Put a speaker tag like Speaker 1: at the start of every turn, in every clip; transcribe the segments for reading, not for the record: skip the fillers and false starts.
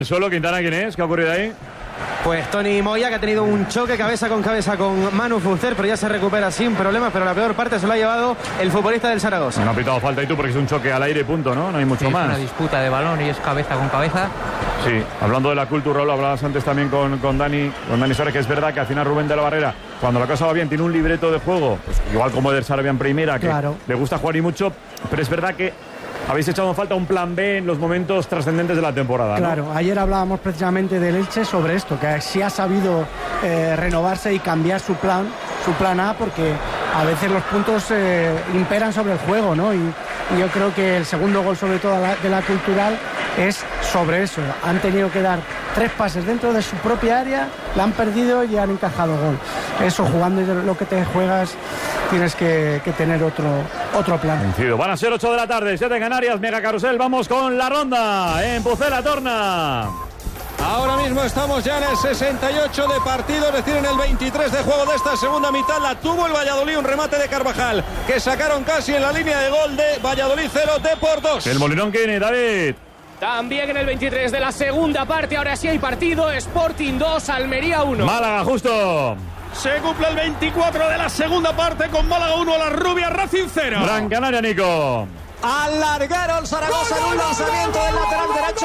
Speaker 1: Solo Quintana, ¿quién es? ¿Qué ha ocurrido ahí?
Speaker 2: Pues Tony Moya, que ha tenido un choque cabeza con Manu Fuster, pero ya se recupera sin problemas, pero la peor parte se lo ha llevado el futbolista del Zaragoza.
Speaker 1: No ha pitado falta y tú porque es un choque al aire, punto, ¿no? No hay mucho más.
Speaker 3: Es una disputa de balón y es cabeza con cabeza.
Speaker 1: Sí, hablando de la cultura, lo hablabas antes también con Dani Suárez, que es verdad que al final Rubén de la Barrera, cuando la cosa va bien, tiene un libreto de juego, pues igual como del Sarabia en primera, que
Speaker 4: claro,
Speaker 1: le gusta jugar y mucho, pero es verdad que habéis echado en falta un plan B en los momentos trascendentes de la temporada, ¿no?
Speaker 4: Claro, ayer hablábamos precisamente del Elche sobre esto, que sí ha sabido renovarse y cambiar su plan A, porque a veces los puntos imperan sobre el juego, ¿no? Y yo creo que el segundo gol, sobre todo de la Cultural, es sobre eso. Han tenido que dar 3 pases dentro de su propia área, la han perdido y han encajado gol. Eso, jugando lo que te juegas, tienes que tener otro plan.
Speaker 1: Vencido. Van a ser 8 de la tarde, 7 en Canarias, Mega Carrusel. Vamos con la ronda en Pucela Torna.
Speaker 5: Ahora mismo estamos ya en el 68 de partido, es decir, en el 23 de juego de esta segunda mitad. La tuvo el Valladolid, un remate de Carvajal, que sacaron casi en la línea de gol de Valladolid 0, Depor 2.
Speaker 1: El Molinón, ¿quién es, David?
Speaker 6: También en el 23 de la segunda parte, ahora sí hay partido. Sporting 2, Almería 1.
Speaker 1: Málaga, justo.
Speaker 5: Se cumple el 24 de la segunda parte con Málaga 1 a la Rubia, Racing 0.
Speaker 1: Gran Canaria, Nico.
Speaker 7: Al larguero el Zaragoza en un lanzamiento del lateral derecho.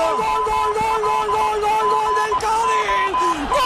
Speaker 5: ¡Gol del Cádiz!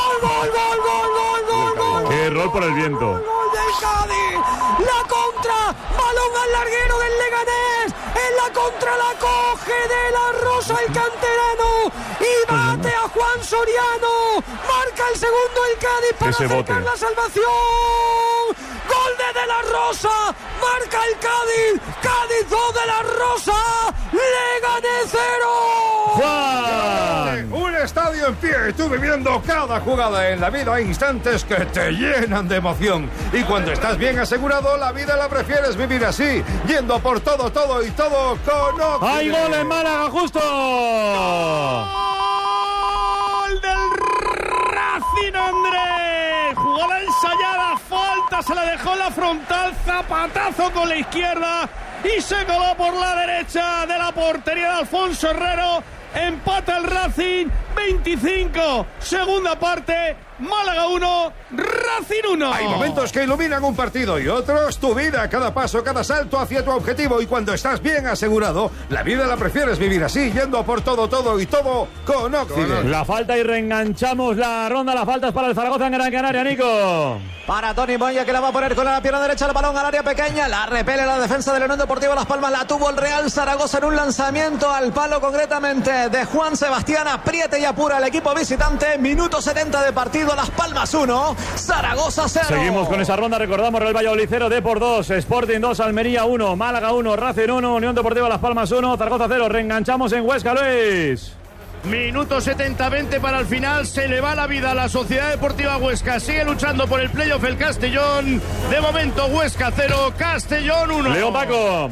Speaker 5: ¡Gol!
Speaker 1: ¡Qué error por el viento!
Speaker 7: ¡Gol del Cádiz! ¡La contra! ¡Balón al larguero del Leganés! ¡En la contra la coge de la Rosa el canterano! ¡Y bate a Juan Soriano! ¡Marca el segundo el Cádiz para acercar la salvación! ¡Gol de la Rosa! ¡Marca el Cádiz! ¡Cádiz 2 de la Rosa! ¡Leganés 0!
Speaker 1: ¡Juan!
Speaker 8: Un estadio en pie, y tú viviendo cada jugada. En la vida hay instantes que te llenan de emoción. Y cuando estás bien asegurado, la vida la prefieres vivir así, yendo por todo y todo con Occident.
Speaker 1: ¡Hay gol en Málaga, justo!
Speaker 5: ¡Gol del Racing, Andrés! Jugada ensayada, falta, se la dejó en la frontal, zapatazo con la izquierda y se coló por la derecha de la portería de Alfonso Herrero. Empata el Racing, 25, segunda parte, Málaga 1, Racing 1.
Speaker 8: Hay momentos que iluminan un partido y otros tu vida, cada paso, cada salto hacia tu objetivo. Y cuando estás bien asegurado, la vida la prefieres vivir así, yendo por todo y todo con Occident.
Speaker 1: La falta y reenganchamos la ronda. La falta es para el Zaragoza en Gran Canaria, Nico.
Speaker 7: Para Tony Moya, que la va a poner con la pierna derecha, el balón al área pequeña, la repele la defensa del Unión Deportiva Las Palmas, la tuvo el Real Zaragoza en un lanzamiento al palo, concretamente de Juan Sebastián. Apriete y apura el equipo visitante. Minuto 70 de partido, Las Palmas 1, Zaragoza 0.
Speaker 1: Seguimos con esa ronda, recordamos: Real Valladolid 0, Depor 2, Sporting 2, Almería 1, Málaga 1, Racing 1, Unión Deportiva Las Palmas 1, Zaragoza 0. Reenganchamos en Huesca, Luis.
Speaker 5: Minuto 70-20 para el final. Se le va la vida a la Sociedad Deportiva Huesca. Sigue luchando por el playoff el Castellón. De momento Huesca 0, Castellón 1.
Speaker 1: Leo Paco.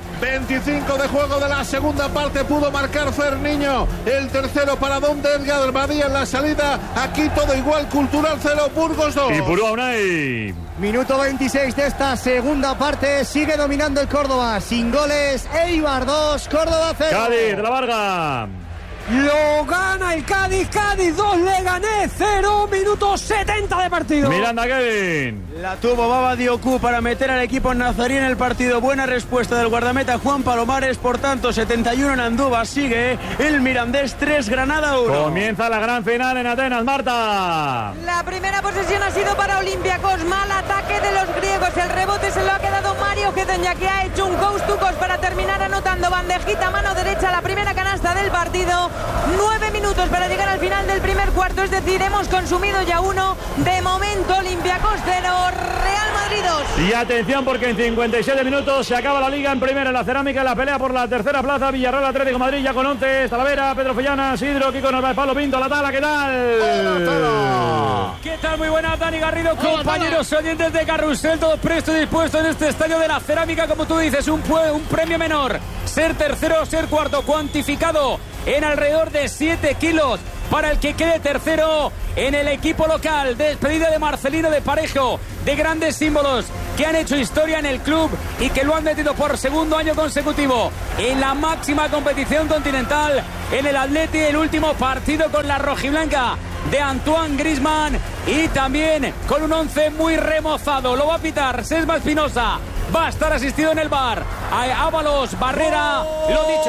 Speaker 5: 25 de juego de la segunda parte, pudo marcar Ferniño. El tercero para Don Edgar Badía en la salida. Aquí todo igual, Cultural 0, Burgos 2.
Speaker 1: Y Purúa Unai.
Speaker 9: Minuto 26 de esta segunda parte. Sigue dominando el Córdoba. Sin goles, Eibar 2, Córdoba 0.
Speaker 1: Cádiz, de la Varga.
Speaker 7: Lo gana el Cádiz, Cádiz 2, Leganés 0, minuto 70 de partido.
Speaker 1: Miranda, Kevin.
Speaker 2: La tuvo Baba Dioku para meter al equipo nazarí en el partido. Buena respuesta del guardameta Juan Palomares. Por tanto, 71 en Andúba. Sigue el Mirandés 3, Granada 1.
Speaker 1: Comienza la gran final en Atenas, Marta.
Speaker 10: La primera posesión ha sido para Olympiacos. Mal ataque de los griegos. El rebote se lo ha quedado Mario Gedenya, que ha hecho un coast to coast para terminar anotando. Bandejita, mano derecha, la primera canasta del partido. 9 minutos para llegar al final del primer cuarto, es decir, hemos consumido ya uno. De momento, Olympiacos 0, Real Madrid 2.
Speaker 1: Y atención, porque en 57 minutos se acaba la Liga en primera, en la Cerámica, la pelea por la tercera plaza. Villarreal, Atlético Madrid ya con 11, Talavera, Pedro Fellana, Sidro, Kiko Narváez, Pablo Pinto, La Tala, ¿qué tal?
Speaker 6: ¿Qué tal? Muy buenas, Dani Garrido, compañeros oyentes de Carrusel, todos prestos y dispuestos en este estadio de la Cerámica. Como tú dices, un premio menor, ser tercero o ser cuarto, cuantificado en alrededor de 7 kilos para el que quede tercero en el equipo local. Despedida de Marcelino, de Parejo, de grandes símbolos que han hecho historia en el club y que lo han metido por segundo año consecutivo en la máxima competición continental, en el Atleti, el último partido con la rojiblanca de Antoine Griezmann, y también con un 11 muy remozado. Lo va a pitar Sesma Espinosa, va a estar asistido en el VAR Ábalos Barrera, lo dicho.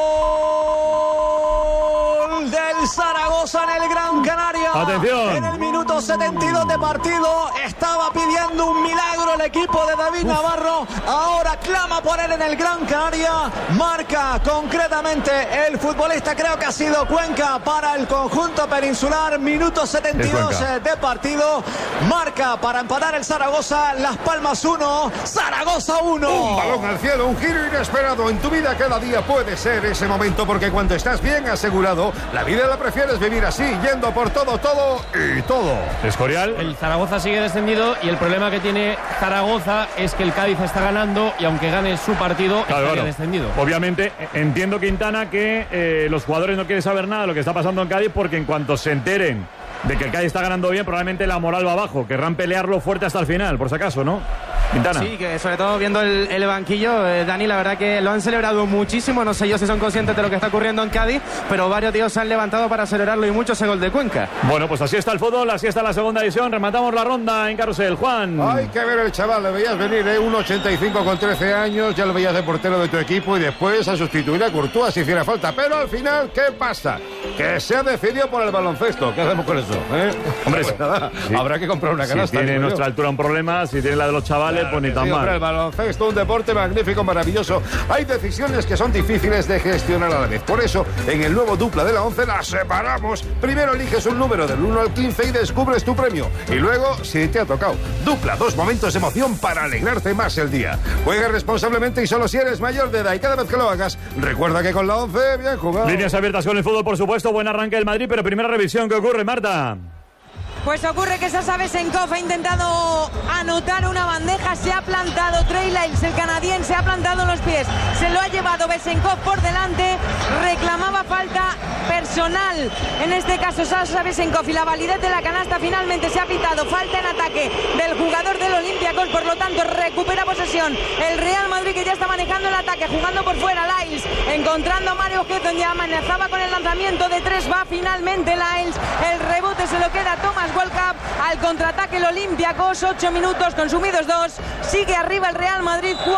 Speaker 7: Del Zaragoza en el Gran Canaria.
Speaker 1: Atención.
Speaker 7: En el minuto 72 de partido estaba pidiendo un milagro el equipo de David Navarro. Ahora clama por él en el Gran Canaria. Marca concretamente el futbolista, creo que ha sido Cuenca, para el conjunto peninsular. Minuto 72 de partido. Marca para empatar el Zaragoza. Las Palmas 1, Zaragoza 1.
Speaker 8: Un balón al cielo, un giro inesperado. En tu vida cada día puede ser ese momento, porque cuando estás bien asegurado, la vida la prefieres vivir así, yendo por todo y todo.
Speaker 1: Escorial.
Speaker 11: El Zaragoza sigue descendido y el problema que tiene Zaragoza es que el Cádiz está ganando y aunque gane su partido, estaría descendido.
Speaker 1: Obviamente, entiendo, Quintana, que los jugadores no quieren saber nada de lo que está pasando en Cádiz, porque en cuanto se enteren de que el Cádiz está ganando bien, probablemente la moral va abajo. Querrán pelearlo fuerte hasta el final, por si acaso, ¿no? Quintana.
Speaker 12: Sí, que sobre todo viendo el banquillo, Dani, la verdad que lo han celebrado muchísimo. No sé yo si son conscientes de lo que está ocurriendo en Cádiz, pero varios tíos se han levantado para celebrarlo, y mucho ese gol de Cuenca.
Speaker 1: Bueno, pues así está el fútbol, así está la segunda división. Rematamos la ronda en Carrusel. Juan.
Speaker 8: Hay que ver el chaval, le veías venir, 1,85 con 13 años, ya lo veías de portero de tu equipo y después a sustituir a Courtois si hiciera falta. Pero al final, ¿qué pasa? Que se ha decidido por el baloncesto. ¿Qué hacemos con eso?
Speaker 1: Hombre,
Speaker 8: pues nada, sí. Habrá que comprar una canasta.
Speaker 1: Si tiene nuestra altura un problema, si tiene la de los chavales, claro, pues ni tan mal.
Speaker 8: El baloncesto, un deporte magnífico, maravilloso. Hay decisiones que son difíciles de gestionar a la vez. Por eso, en el nuevo Dupla de la 11 las separamos. Primero eliges un número del 1 al 15 y descubres tu premio. Y luego, si te ha tocado. Dupla, 2 momentos de emoción para alegrarte más el día. Juega responsablemente y solo si eres mayor de edad. Y cada vez que lo hagas, recuerda que con la 11, bien jugado.
Speaker 1: Líneas abiertas con el fútbol, por supuesto. Buen arranque del Madrid, pero primera revisión. ¿Qué ocurre, Marta?
Speaker 10: Pues ocurre que Sasha Besenkov ha intentado anotar una bandeja, se ha plantado Trey Lyles, el canadiense, se ha plantado en los pies, se lo ha llevado Besenkov por delante, reclamaba falta personal, en este caso Sasha Besenkov, y la validez de la canasta finalmente se ha pitado, falta en ataque del jugador del Olympiacos, por lo tanto recupera posesión el Real Madrid, que ya está manejando el ataque, jugando por fuera. Lyles encontrando a Mario Getton, ya amenazaba con el lanzamiento de 3, va finalmente Lyles, el rebote se lo queda Thomas World Cup, al contraataque el Olympiacos, 8 minutos consumidos 2, sigue arriba el Real Madrid 4-0,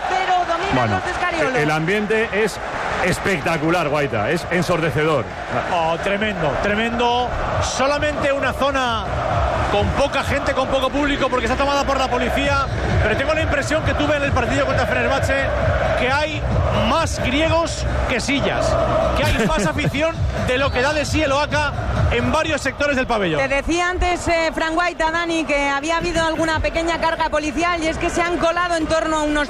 Speaker 10: domina los de Scariolo.
Speaker 1: El ambiente es espectacular, Guaita, es ensordecedor.
Speaker 5: Oh, tremendo, solamente una zona con poca gente, con poco público, porque está tomada por la policía, pero tengo la impresión que tuve en el partido contra Fenerbahce que hay más griegos que sillas, que hay más afición de lo que da de sí el Oaca en varios sectores del pabellón.
Speaker 10: Te decía antes, Fran Guaita, Dani, que había habido alguna pequeña carga policial, y es que se han colado en torno a unos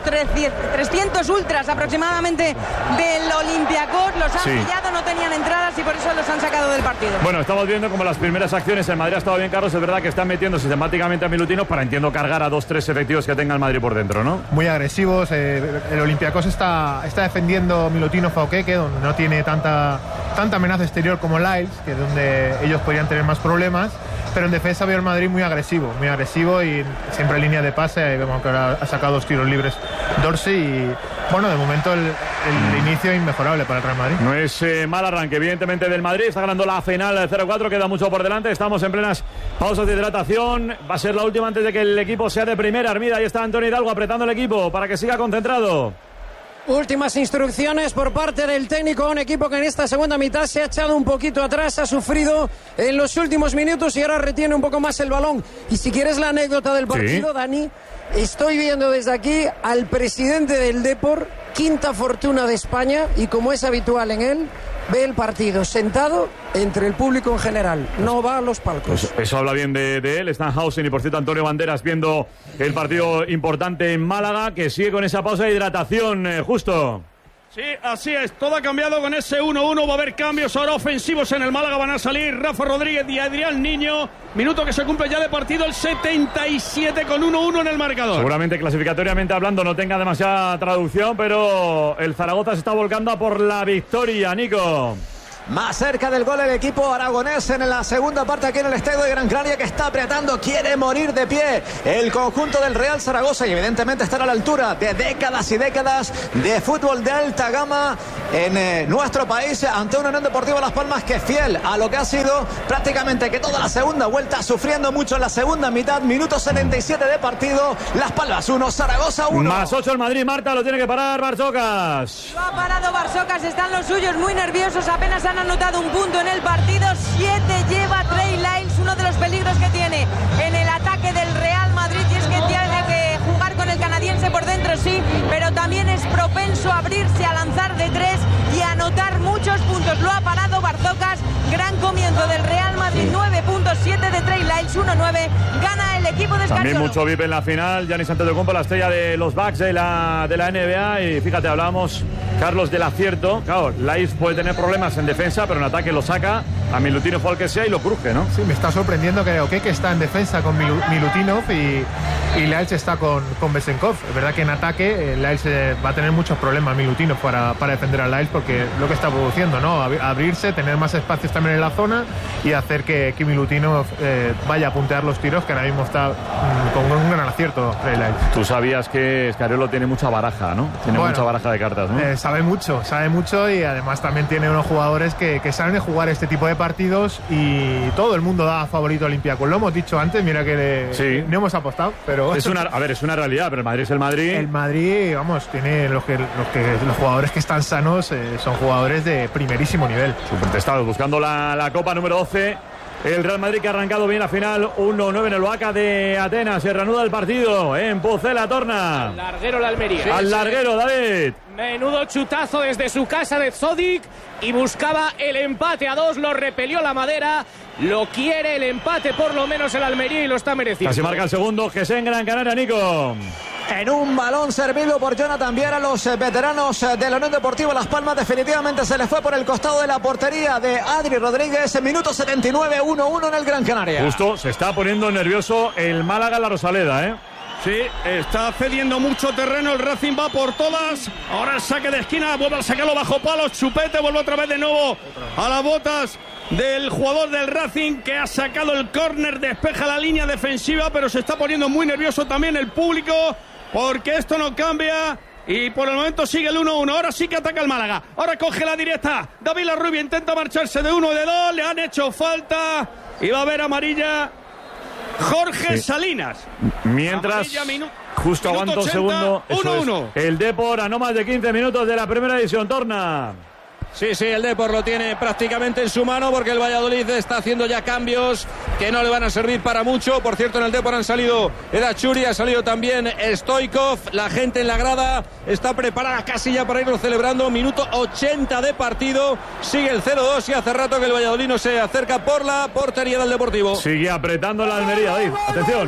Speaker 10: 300 ultras aproximadamente del Olympiacos, los han pillado, no tenían entradas y por eso los han sacado del partido.
Speaker 1: Bueno, estamos viendo como las primeras acciones en Madrid ha estado bien, Carlos, es verdad que están metiendo sistemáticamente a milutinos para, entiendo, cargar a 2-3 efectivos que tenga el Madrid por dentro, ¿no?
Speaker 13: Muy agresivos, el Olympiacos está defendiendo Milutino Fauqueque, donde no tiene tanta amenaza exterior como Lyles, que es donde ellos podrían tener más problemas, pero en defensa veo el Madrid muy agresivo y siempre en línea de pase. Ahí vemos que ahora ha sacado 2 tiros libres Dorsey y bueno, de momento el inicio inmejorable para el Real Madrid.
Speaker 1: No es mal arranque, evidentemente, del Madrid. Está ganando la final 0-4, queda mucho por delante. Estamos en plenas pausas de hidratación. Va a ser la última antes de que el equipo sea de primera. Armida, ahí está Antonio Hidalgo apretando el equipo para que siga concentrado.
Speaker 14: Últimas instrucciones por parte del técnico, un equipo que en esta segunda mitad se ha echado un poquito atrás, ha sufrido en los últimos minutos y ahora retiene un poco más el balón. Y si quieres la anécdota del partido, Dani, estoy viendo desde aquí al presidente del Depor, quinta fortuna de España, y como es habitual en él, ve el partido sentado entre el público en general, no va a los palcos.
Speaker 1: Eso habla bien de él, Stanhausen y por cierto Antonio Banderas viendo el partido importante en Málaga, que sigue con esa pausa de hidratación, justo.
Speaker 5: Sí, así es, todo ha cambiado con ese 1-1, va a haber cambios ahora ofensivos en el Málaga, van a salir Rafa Rodríguez y Adrián Niño, minuto que se cumple ya de partido, el 77 con 1-1 en el marcador.
Speaker 1: Seguramente clasificatoriamente hablando no tenga demasiada traducción, pero el Zaragoza se está volcando a por la victoria, Nico.
Speaker 15: más cerca del gol el equipo aragonés en la segunda parte aquí en el estadio de Gran Canaria, que está apretando, quiere morir de pie el conjunto del Real Zaragoza y evidentemente estar a la altura de décadas y décadas de fútbol de alta gama en nuestro país ante una Unión Deportiva Las Palmas que, fiel a lo que ha sido prácticamente que toda la segunda vuelta, sufriendo mucho en la segunda mitad. Minuto 77 de partido, Las Palmas 1, Zaragoza 1.
Speaker 1: Más 8 el Madrid. Marta, lo tiene que parar Barsocas.
Speaker 10: Lo ha parado Barsocas, están los suyos muy nerviosos, apenas han anotado un punto en el partido. 7 lleva Trey Lyles, uno de los peligros que tiene en el ataque del Real Madrid, y es que tiene que jugar con el canadiense por dentro, sí, pero también es propenso a abrirse, a lanzar de 3 y a anotar muchos puntos. Lo ha parado Barsocas. Gran comienzo del Real Madrid, 9 puntos, 7 de Trey Lyles, 1-9, gana el equipo de Scariolo.
Speaker 1: También mucho VIP en la final, Giannis Antetokounmpo, la estrella de los Bucks de la NBA, y fíjate, hablábamos, Carlos, del acierto. Claro, Lyles puede tener problemas en defensa, pero en ataque lo saca a Milutinov o al que sea y lo cruje, ¿no?
Speaker 13: Sí, me está sorprendiendo que Okeke está en defensa con Milutinov y Lyles está con Besenkov. Es verdad que en ataque Lyles va a tener muchos problemas, Milutinov, para defender a Lyles, porque lo que está produciendo, ¿no? Abrirse, tener más espacios también en la zona y hacer que Milutinov vaya a puntear los tiros, que ahora mismo está con un gran acierto Lyles.
Speaker 1: Tú sabías que Scariolo tiene mucha baraja, ¿no? Tiene mucha baraja de cartas, ¿no?
Speaker 13: Sabe mucho y además también tiene unos jugadores que saben jugar este tipo de partidos, y todo el mundo da favorito a Olympiacos. Lo hemos dicho antes, mira que no hemos apostado, pero...
Speaker 1: Es una realidad, pero el Madrid es el Madrid.
Speaker 13: El Madrid, vamos, tiene los jugadores que están sanos son jugadores de primerísimo nivel.
Speaker 1: Súper testados, buscando la Copa número 12. El Real Madrid, que ha arrancado bien la final 1-9 en el Oaca de Atenas. Se reanuda el partido en Pucela, torna.
Speaker 11: Al larguero la Almería.
Speaker 1: Al larguero, David.
Speaker 11: Menudo chutazo desde su casa de Zodic, y buscaba el empate a 2, lo repelió la madera. Lo quiere el empate, por lo menos el Almería, y lo está mereciendo.
Speaker 1: Casi marca el segundo, que en Gran Canaria, Nico.
Speaker 15: En un balón servido por Jonathan Viera, los veteranos de la Unión Deportiva Las Palmas definitivamente se les fue por el costado de la portería de Adri Rodríguez. Minuto 79, 1-1 en el Gran Canaria.
Speaker 1: Justo, se está poniendo nervioso el Málaga, la Rosaleda, ¿eh?
Speaker 5: Sí, está cediendo mucho terreno, el Racing va por todas. Ahora el saque de esquina, vuelve a sacarlo bajo palos, Chupete, vuelve otra vez de nuevo a las botas del jugador del Racing, que ha sacado el córner, despeja la línea defensiva, pero se está poniendo muy nervioso también el público, porque esto no cambia. Y por el momento sigue el 1-1. Ahora sí que ataca el Málaga. Ahora coge la directa. David Larrubia intenta marcharse de 1 de 2. Le han hecho falta. Y va a haber amarilla Jorge Salinas.
Speaker 1: Mientras, justo aguanto un segundo.
Speaker 5: 1-1.
Speaker 1: El Depor a no más de 15 minutos de la primera edición. Torna.
Speaker 16: Sí, el Depor lo tiene prácticamente en su mano, porque el Valladolid está haciendo ya cambios que no le van a servir para mucho. Por cierto, en el Depor han salido Edachuri, ha salido también Stoikov. La gente en la grada está preparada casi ya para irlo celebrando. Minuto 80 de partido, sigue el 0-2 y hace rato que el Valladolid no se acerca por la portería del Deportivo.
Speaker 1: Sigue apretando la Almería, David. Atención.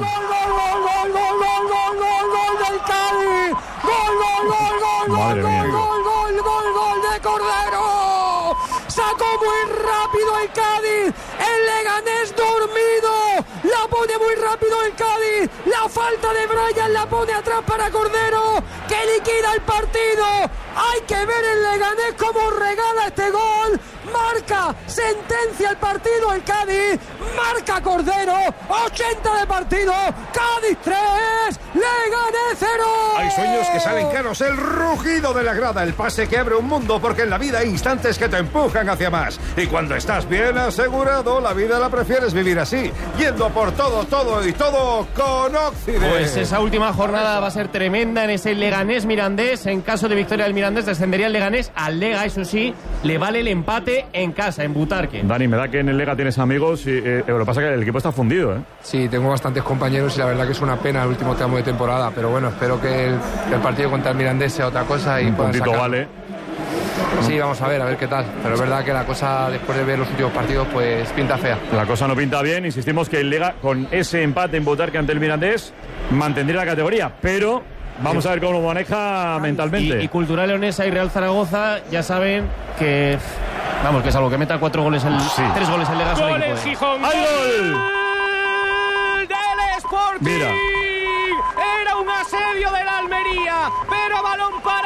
Speaker 7: Gol del Cádiz.
Speaker 1: Madre mía.
Speaker 7: Gol de Cordero. Sacó muy rápido el Cádiz. El Leganés dormido. La pone muy rápido el Cádiz. La falta de Brian la pone atrás para Cordero, que liquida el partido. Hay que ver el Leganés cómo regala este gol. Marca, sentencia el partido el Cádiz. Marca Cordero. 80 de partido. Cádiz 3, Leganés 0.
Speaker 8: Hay sueños que salen caros. El rugido de la grada, el pase que abre un mundo, porque en la vida hay instantes que te empujan hacia más. Y cuando estás bien asegurado, la vida la prefieres vivir así, yendo por todo con Occident.
Speaker 11: Pues esa última jornada va a ser tremenda en ese Leganés Mirandés. En caso de victoria del Mirandés, descendería el Leganés. Al Lega, eso sí, le vale el empate en casa, en Butarque.
Speaker 1: Dani, me da que en el Lega tienes amigos, y lo que pasa es que el equipo está fundido, ¿eh?
Speaker 17: Sí, tengo bastantes compañeros y la verdad que es una pena el último tramo de temporada, pero bueno, espero que el partido contra el Mirandés sea otra cosa y
Speaker 1: un puntito vale.
Speaker 17: Sí, vamos a ver qué tal, pero es verdad que la cosa, después de ver los últimos partidos, pues pinta fea.
Speaker 1: La cosa no pinta bien. Insistimos que el Lega, con ese empate en Butarque ante el Mirandés, mantendría la categoría, pero vamos a ver cómo lo maneja mentalmente.
Speaker 11: Y Cultural Leonesa y Real Zaragoza ya saben que, vamos, que salvo que meta 4 goles, 3 goles el Lega.
Speaker 6: ¡Gol en Gijón!
Speaker 1: ¡Hay gol!
Speaker 6: ¡Del Sporting!
Speaker 1: Mira.
Speaker 6: Era un asedio de la Almería, pero a balón parado las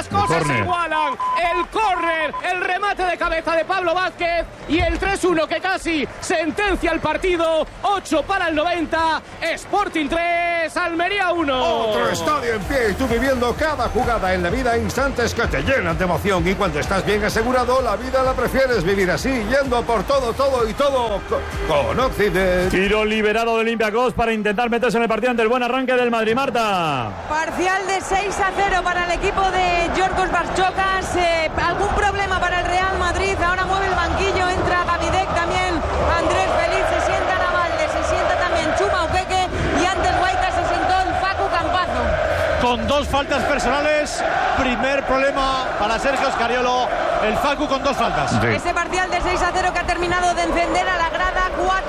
Speaker 11: cosas se igualan. El córner, el remate de cabeza de Pablo Vázquez y el 3-1 que casi sentencia el partido. 8 para el 90. Sporting 3, Almería 1.
Speaker 8: Otro estadio en pie y tú viviendo cada jugada en la vida, instantes que te llenan de emoción. Y cuando estás bien asegurado, la vida la prefieres vivir así, yendo por todo y todo con Occident.
Speaker 1: Tiro liberado de Olympiacos para intentar meterse en el partido ante el buen arranque del Madrid. Marta.
Speaker 10: Parcial de 6-0 para el equipo de Yorgos Barchocas. Algún problema para el Real Madrid. Ahora mueve el banquillo, entra Gavidec también. Andrés Feliz, se sienta Navalde, se sienta también Chuma Uqueque y antes Guaita se sentó el Facu Campazo.
Speaker 5: Con 2 faltas personales, primer problema para Sergio Scariolo, el Facu con 2 faltas.
Speaker 10: Sí. Ese parcial de 6-0 que ha terminado de encender a la grada,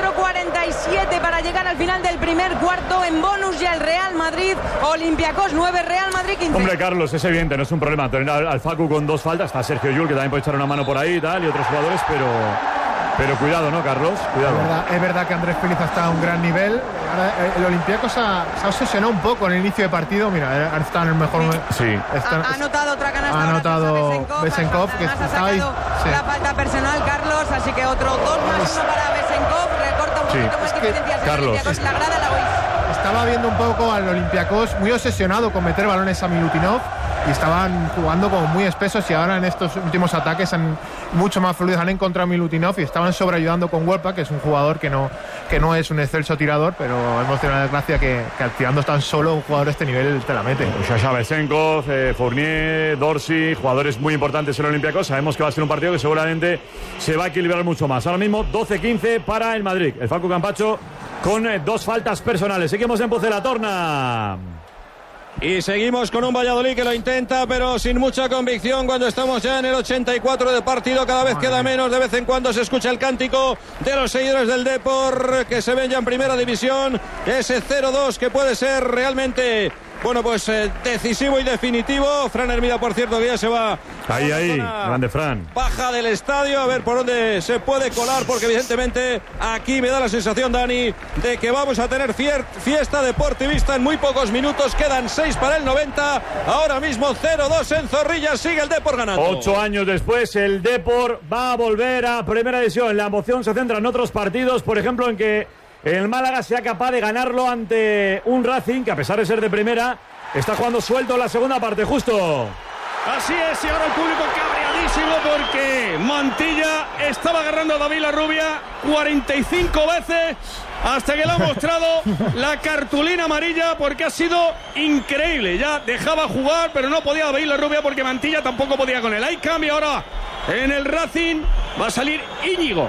Speaker 10: 4:47 para llegar al final del primer cuarto. En bonus ya el Real Madrid, Olympiacos 9, Real Madrid 15.
Speaker 1: Hombre, Carlos, es evidente, no es un problema tener al Facu con 2 faltas. Está Sergio Llull, que también puede echar una mano por ahí y tal, y otros jugadores, pero cuidado, ¿no, Carlos? Cuidado.
Speaker 13: Es verdad que Andrés Feliz está a un gran nivel. Ahora, el Olympiacos se ha obsesionado un poco en el inicio de partido. Mira, ahora está en el mejor momento.
Speaker 1: Sí.
Speaker 10: Ha anotado otra canasta.
Speaker 13: Ha anotado Besenkov, que
Speaker 10: está ahí. La falta personal, Carlos, así que otro 2 más 1 para Besenkov. Recorta un poquito más diferencias.
Speaker 1: Carlos.
Speaker 10: La grada la oís.
Speaker 13: Estaba viendo un poco al Olympiacos muy obsesionado con meter balones a Milutinov y estaban jugando como muy espesos, y ahora en estos últimos ataques mucho más fluidos han encontrado a Milutinov y estaban sobreayudando con Wolpa, que es un jugador que no es un excelso tirador, pero hemos tenido la desgracia que tirando tan solo un jugador de este nivel te la mete.
Speaker 1: Sasha Besenkov, Fournier, Dorsey, jugadores muy importantes en el Olympiacos. Sabemos que va a ser un partido que seguramente se va a equilibrar mucho más. Ahora mismo 12-15 para el Madrid. El Facu Campacho con 2 faltas personales. Seguimos en Pucela-Torna.
Speaker 16: Y seguimos con un Valladolid que lo intenta, pero sin mucha convicción, cuando estamos ya en el 84 de partido. Cada vez queda menos, de vez en cuando se escucha el cántico de los seguidores del Depor, que se ven ya en primera división. Ese 0-2 que puede ser realmente, bueno, pues decisivo y definitivo. Fran Hermida, por cierto, que ya se va.
Speaker 1: Ahí, grande Fran.
Speaker 16: Baja del estadio, a ver por dónde se puede colar, porque evidentemente aquí me da la sensación, Dani, de que vamos a tener fiesta deportivista en muy pocos minutos. Quedan 6 para el 90. Ahora mismo 0-2 en Zorrilla, sigue el Depor ganando.
Speaker 1: 8 años después, el Depor va a volver a primera división. La emoción se centra en otros partidos, por ejemplo, en que el Málaga sea capaz de ganarlo ante un Racing que, a pesar de ser de primera, está jugando suelto en la segunda parte. Justo.
Speaker 5: Así es, y ahora el público cabreadísimo porque Mantilla estaba agarrando a David Larrubia 45 veces hasta que le ha mostrado la cartulina amarilla, porque ha sido increíble. Ya dejaba jugar, pero no podía David Larrubia porque Mantilla tampoco podía con él. Hay cambio ahora en el Racing. Va a salir Íñigo.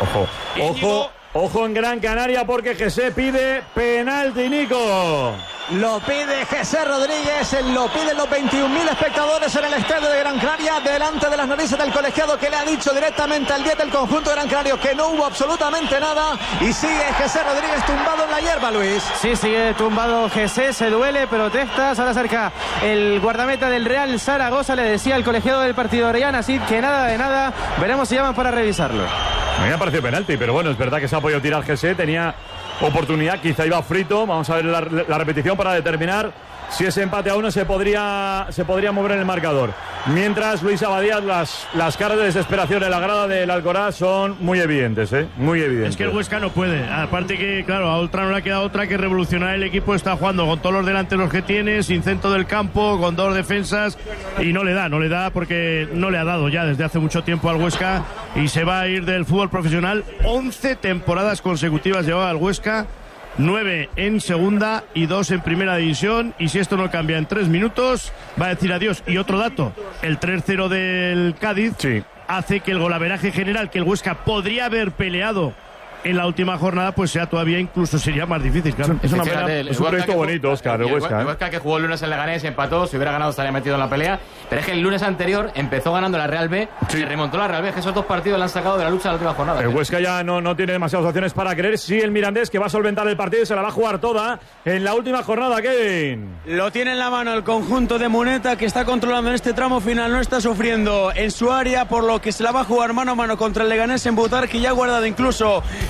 Speaker 1: Ojo en Gran Canaria, porque José pide penalti, Nico.
Speaker 15: Lo pide José Rodríguez, lo piden los 21.000 espectadores en el estadio de Gran Canaria, delante de las narices del colegiado, que le ha dicho directamente al 10 del conjunto de Gran Canaria que no hubo absolutamente nada, y sigue José Rodríguez tumbado en la hierba, Luis.
Speaker 12: Sí, sigue tumbado José, se duele, protesta, se acerca el guardameta del Real Zaragoza, le decía al colegiado del partido Orellana, así que nada de nada, veremos si llaman para revisarlo.
Speaker 1: A mí me ha parecido penalti, pero bueno, es verdad que se ha podido tirar José, tenía oportunidad, quizá iba frito. Vamos a ver la repetición para determinar si ese empate a 1 se podría mover en el marcador. Mientras, Luis Abadía, las caras de desesperación en la grada del Alcoraz son muy evidentes, muy evidentes.
Speaker 5: Es que el Huesca no puede, aparte que, claro, a Ultra no le ha quedado otra que revolucionar el equipo. Está jugando con todos los delanteros que tiene, sin centro del campo, con 2 defensas, y no le da porque no le ha dado ya desde hace mucho tiempo al Huesca, y se va a ir del fútbol profesional. 11 temporadas consecutivas llevaba el Huesca, 9 en segunda y 2 en primera división, y si esto no cambia en 3 minutos va a decir adiós. Y otro dato, el 3-0 del Cádiz hace que el golaveraje general que el Huesca podría haber peleado en la última jornada, pues sea todavía incluso sería más difícil, claro.
Speaker 1: Es una pena, es un proyecto bonito, Óscar, el Huesca.
Speaker 18: El Huesca que jugó el lunes en Leganés y empató, si hubiera ganado estaría metido en la pelea, pero es que el lunes anterior empezó ganando la Real B, se remontó la Real B, que esos 2 partidos le han sacado de la lucha de la última jornada.
Speaker 1: El Huesca ya no tiene demasiadas opciones para creer. Sí, el Mirandés, que va a solventar el partido y se la va a jugar toda en la última jornada, Kevin.
Speaker 2: Lo tiene en la mano el conjunto de Muneta, que está controlando en este tramo final, no está sufriendo en su área, por lo que se la va a jugar mano a mano contra el Leganés en Butarque, y ya ha guardado incluso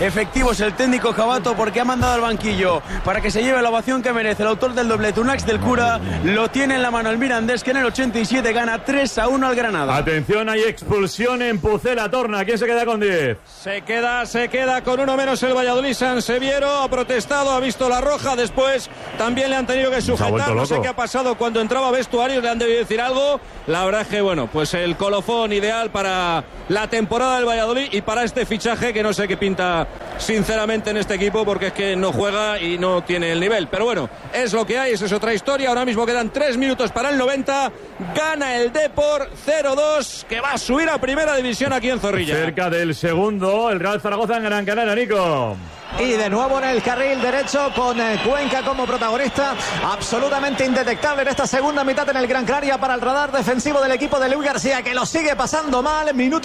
Speaker 2: efectivo es el técnico Jabato porque ha mandado al banquillo para que se lleve la ovación que merece el autor del doblete, Unax del Cura. Lo tiene en la mano el Mirandés, que en el 87 gana 3-1 al Granada.
Speaker 1: Atención, hay expulsión en Pucela, Torna. ¿Quién se queda con 10?
Speaker 16: Se queda con uno menos el Valladolid. San Seviero ha protestado, ha visto la roja, después también le han tenido que sujetar. No sé qué ha pasado cuando entraba a vestuario, le han debido decir algo. La verdad es que, bueno, pues el colofón ideal para la temporada del Valladolid y para este fichaje que no sé qué pinta sinceramente en este equipo, porque es que no juega y no tiene el nivel. Pero bueno, es lo que hay, esa es otra historia. Ahora mismo quedan 3 minutos para el 90. Gana el Depor 0-2, que va a subir a primera división aquí en Zorrilla.
Speaker 1: Cerca del segundo, el Real Zaragoza en Gran Canaria, Nico.
Speaker 15: Y de nuevo en el carril derecho con Cuenca como protagonista, absolutamente indetectable en esta segunda mitad en el Gran Canaria para el radar defensivo del equipo de Luis García, que lo sigue pasando mal. Minuto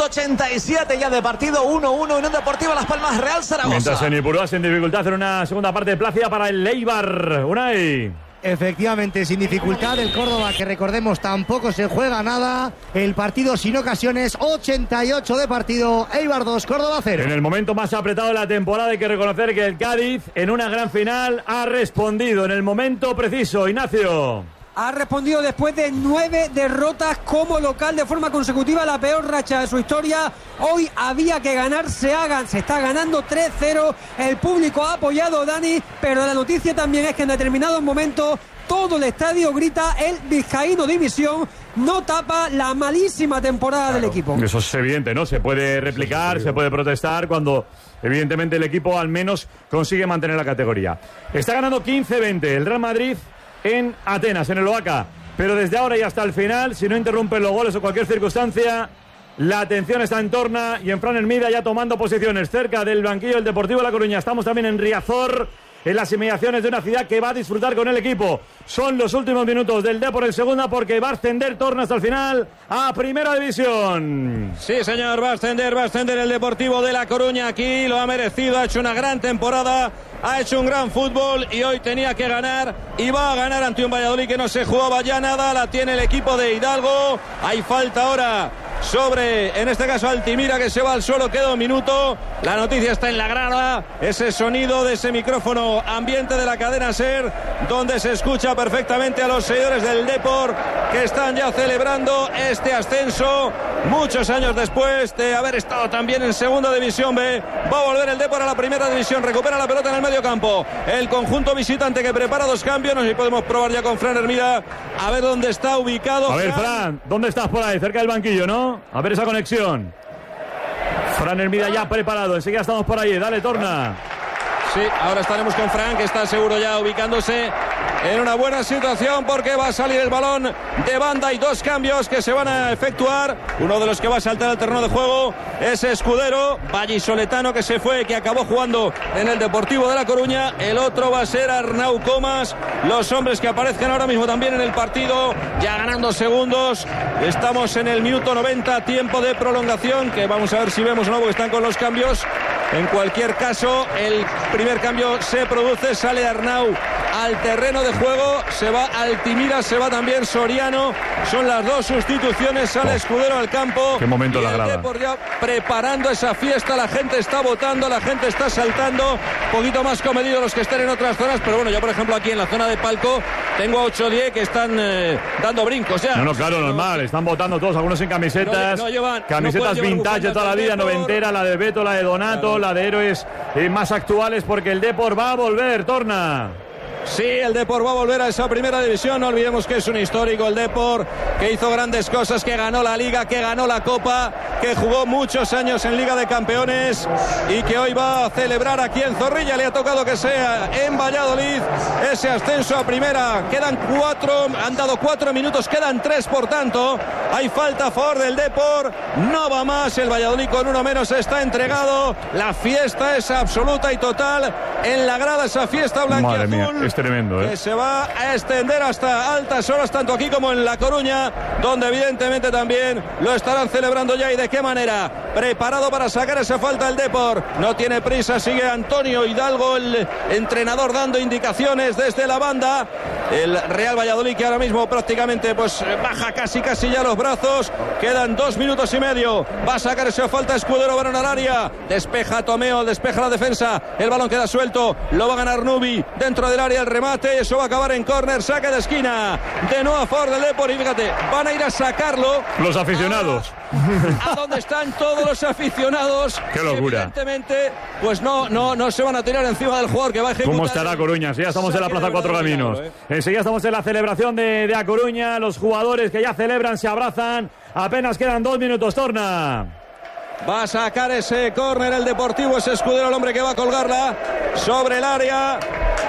Speaker 15: 87 ya de partido, 1-1 en un Deportivo Las Palmas, Real Zaragoza.
Speaker 1: Mientras en Ipurúa en dificultad en una segunda parte plácida para el Eibar. Unai.
Speaker 9: Efectivamente, sin dificultad el Córdoba, que recordemos tampoco se juega nada. El partido sin ocasiones, 88 de partido, Eibar 2, Córdoba 0.
Speaker 1: En el momento más apretado de la temporada hay que reconocer que el Cádiz en una gran final ha respondido en el momento preciso. Ignacio.
Speaker 14: Ha respondido después de 9 derrotas como local de forma consecutiva, la peor racha de su historia. Hoy había que ganar, se está ganando 3-0. El público ha apoyado, Dani, pero la noticia también es que en determinados momentos todo el estadio grita el vizcaíno división. No tapa la malísima temporada del equipo.
Speaker 1: Eso es evidente, ¿no? Se puede replicar, se puede protestar cuando evidentemente el equipo al menos consigue mantener la categoría. Está ganando 15-20 el Real Madrid en Atenas, en el Oaca, pero desde ahora y hasta el final, si no interrumpen los goles o cualquier circunstancia, la atención está en Torna y en Fran Hermida ya tomando posiciones cerca del banquillo del Deportivo de La Coruña. Estamos también en Riazor, en las inmediaciones de una ciudad que va a disfrutar con el equipo. Son los últimos minutos del Depor en segunda, porque va a ascender Torna hasta el final a Primera División.
Speaker 16: Sí, señor, va a ascender el Deportivo de La Coruña aquí, lo ha merecido, ha hecho una gran temporada, ha hecho un gran fútbol y hoy tenía que ganar y va a ganar ante un Valladolid que no se jugaba ya nada. La tiene el equipo de Hidalgo. Hay falta ahora sobre, en este caso, Altimira, que se va al suelo. Queda un minuto. La noticia está en la grada. Ese sonido de ese micrófono ambiente de la cadena SER, donde se escucha perfectamente a los seguidores del Depor, que están ya celebrando este ascenso muchos años después de haber estado también en Segunda División B. Va a volver el Depor a la Primera División. Recupera la pelota en el medio campo el conjunto visitante, que prepara 2 cambios. No sé si podemos probar ya con Fran Hermida a ver dónde está ubicado.
Speaker 1: A ver, Fran, ¿dónde estás por ahí? Cerca del banquillo, ¿no? A ver esa conexión. Fran Hermida ya preparado. Enseguida estamos por ahí. Dale, Torna.
Speaker 16: Sí, ahora estaremos con Fran, que está seguro ya ubicándose en una buena situación, porque va a salir el balón de banda. Hay 2 cambios que se van a efectuar. Uno de los que va a saltar al terreno de juego es Escudero, vallisoletano, que se fue, que acabó jugando en el Deportivo de La Coruña. El otro va a ser Arnau Comas. Los hombres que aparezcan ahora mismo también en el partido, ya ganando segundos. Estamos en el minuto 90, tiempo de prolongación, que vamos a ver si vemos o no, porque están con los cambios. En cualquier caso, el primer cambio se produce, sale Arnau al terreno de juego, se va Altimira, se va también Soriano. Son las 2 sustituciones, sale Escudero al campo.
Speaker 1: Qué momento
Speaker 16: y
Speaker 1: la grada.
Speaker 16: Depor ya preparando esa fiesta, la gente está votando, la gente está saltando, un poquito más comedido los que estén en otras zonas, pero bueno, yo por ejemplo aquí en la zona de palco tengo a 8 o 10 que están dando brincos ya.
Speaker 1: No, claro, normal, están votando todos, algunos en camisetas, camisetas vintage de toda la vida, noventera, la de Beto, la de Donato, la de héroes más actuales, porque el Depor va a volver, Torna.
Speaker 16: Sí, el Depor va a volver a esa Primera División. No olvidemos que es un histórico el Depor, que hizo grandes cosas, que ganó la Liga, que ganó la Copa, que jugó muchos años en Liga de Campeones y que hoy va a celebrar aquí en Zorrilla. Le ha tocado que sea en Valladolid ese ascenso a Primera. Quedan 4, han dado 4 minutos, quedan 3, por tanto hay falta a favor del Depor. No va más, el Valladolid con 1 menos está entregado. La fiesta es absoluta y total en la grada, esa fiesta blanquiazul.
Speaker 1: Madre mía, es tremendo,
Speaker 16: que se va a extender hasta altas horas, tanto aquí como en La Coruña, donde evidentemente también lo estarán celebrando ya. ¿Y de qué manera? preparado para sacar esa falta el Depor. No tiene prisa, sigue Antonio Hidalgo, el entrenador, dando indicaciones desde la banda. El Real Valladolid, que ahora mismo prácticamente pues baja casi ya los brazos. Quedan 2 minutos y medio. Va a sacar esa falta Escudero, balón al área. Despeja Tomeo, despeja la defensa. El balón queda suelto. Lo va a ganar Nubi dentro del área. El remate. Eso va a acabar en córner. Saque de esquina. De nuevo a favor del Depor. Y fíjate, van a ir a sacarlo.
Speaker 1: Los aficionados.
Speaker 16: A donde están todos los aficionados.
Speaker 1: Qué locura.
Speaker 16: Evidentemente, pues no se van a tirar encima del jugador que va a ejecutar.
Speaker 1: ¿Cómo estará Coruña? Sí, ya estamos en la Plaza Cuatro Caminos. Enseguida estamos en la celebración de A Coruña. Los jugadores que ya celebran se abrazan. Apenas quedan 2 minutos. Torna.
Speaker 16: Va a sacar ese córner el Deportivo. Es Escudero el hombre que va a colgarla sobre el área.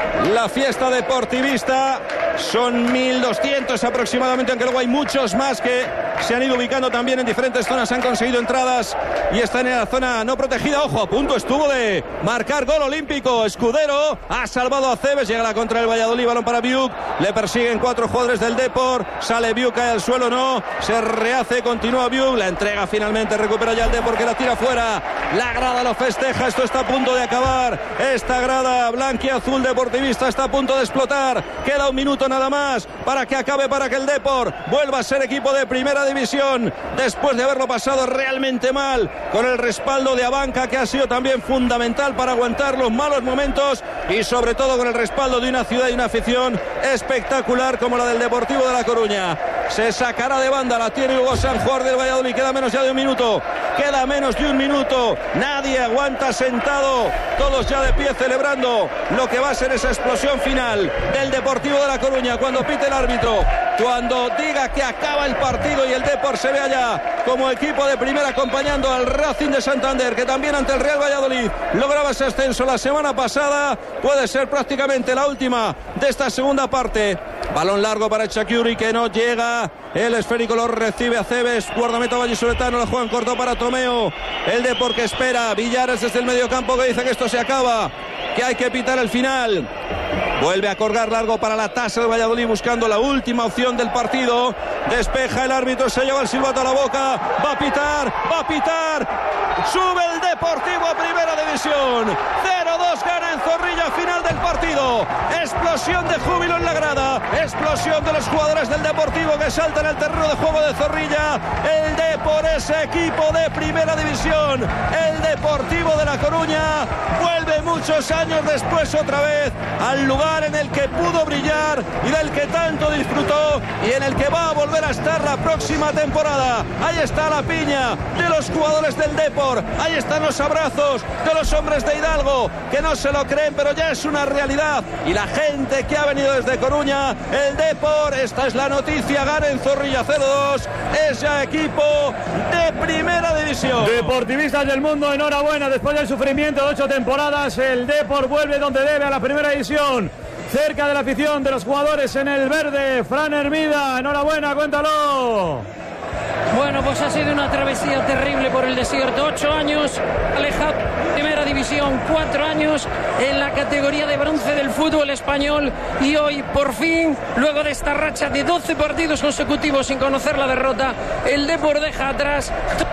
Speaker 16: La fiesta deportivista. Son 1.200 aproximadamente, aunque luego hay muchos más que se han ido ubicando también en diferentes zonas, han conseguido entradas y están en la zona no protegida. Ojo, a punto estuvo de marcar gol olímpico. Escudero ha salvado a Cebes, llega la contra del Valladolid, balón para Biuk, le persiguen 4 jugadores del Depor, sale Biuk, cae al suelo, no, se rehace, continúa Biuk, la entrega finalmente, recupera ya el Depor, que la tira fuera, la grada lo festeja, esto está a punto de acabar, esta grada blanquiazul deportivista está a punto de explotar, queda 1 minuto nada más para que acabe, para que el Depor vuelva a ser equipo de primera división después de haberlo pasado realmente mal, con el respaldo de Abanca, que ha sido también fundamental para aguantar los malos momentos, y sobre todo con el respaldo de una ciudad y una afición espectacular como la del Deportivo de La Coruña. Se sacará de banda, la tiene Hugo San, jugador del Valladolid. Queda menos ya de 1 minuto, queda menos de 1 minuto, nadie aguanta sentado, todos ya de pie celebrando lo que va a ser esa explosión final del Deportivo de La Coruña cuando pite el árbitro, cuando diga que acaba el partido y el Depor se ve allá como equipo de primera acompañando al Racing de Santander, que también ante el Real Valladolid lograba ese ascenso la semana pasada. Puede ser prácticamente la última de esta segunda parte. Balón largo para Chakiuri, que no llega, el esférico lo recibe a Cebes, guardameta vallisoletano, la juegan corto para Tomeo, el Depor que espera, Villares desde el mediocampo que dice que esto se acaba, que hay que pitar el final. Vuelve a colgar largo para la tasa de Valladolid, buscando la última opción del partido. Despeja el árbitro, se lleva el silbato a la boca. Va a pitar. Sube el Deportivo a primera división. 0-2 gana en Zorrilla, final del partido. Explosión de júbilo en la grada. Explosión de los jugadores del Deportivo que saltan al terreno de juego de Zorrilla. El Depor es equipo de primera división. El Deportivo de La Coruña vuelve muchos años después otra vez al lugar en el que pudo brillar y del que tanto disfrutó y en el que va a volver a estar la próxima temporada. Ahí está la piña de los jugadores del Depor, ahí están los abrazos de los hombres de Hidalgo, que no se lo creen, pero ya es una realidad, y la gente que ha venido desde Coruña. El Depor, esta es la noticia, gana en Zorrilla 0-2, es ya equipo de primera división.
Speaker 1: Deportivistas del mundo, enhorabuena, después del sufrimiento de 8 temporadas, el Depor vuelve donde debe, a la primera división, cerca de la afición, de los jugadores en el verde. Fran Hermida, enhorabuena, cuéntalo.
Speaker 14: Bueno, pues ha sido una travesía terrible por el desierto. 8 años alejado de primera división, 4 años en la categoría de bronce del fútbol español, y hoy por fin, luego de esta racha de 12 partidos consecutivos sin conocer la derrota, el Depor deja atrás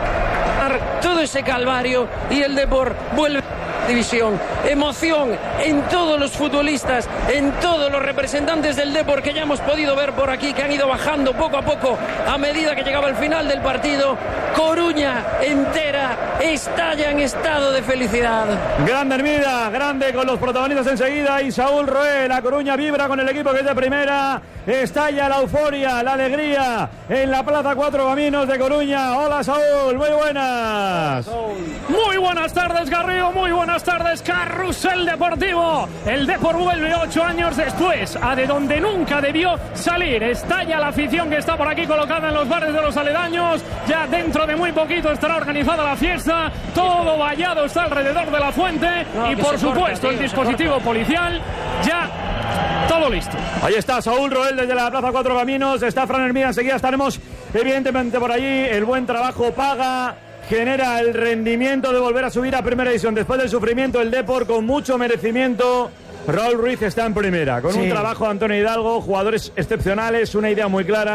Speaker 14: todo ese calvario y el Depor vuelve a división. Emoción en todos los futbolistas, en todos los representantes del Depor que ya hemos podido ver por aquí, que han ido bajando poco a poco a medida que llegaba el final del partido. Coruña entera estalla en estado de felicidad.
Speaker 1: Grande Hermida, grande con los protagonistas enseguida, y Saúl Roé. La Coruña vibra con el equipo que es de primera, estalla la euforia, la alegría en la Plaza Cuatro Caminos de Coruña. Hola Saúl, muy buenas.
Speaker 5: Muy buenas tardes Garrido, muy buenas tardes Carrusel Deportivo. El Depor vuelve 8 años después a de donde nunca debió salir. Estalla la afición que está por aquí colocada en los bares de los aledaños. Ya dentro de muy poquito estará organizada la fiesta. Todo vallado está alrededor de la fuente, y por supuesto el dispositivo policial ya todo listo.
Speaker 1: Ahí está Saúl Roel desde la Plaza Cuatro Caminos, está Fran Hermida, enseguida estaremos evidentemente por allí. El buen trabajo paga, genera el rendimiento de volver a subir a primera división después del sufrimiento. El Depor con mucho merecimiento. Raúl Ruiz está en primera con un trabajo de Antonio Hidalgo, jugadores excepcionales, una idea muy clara,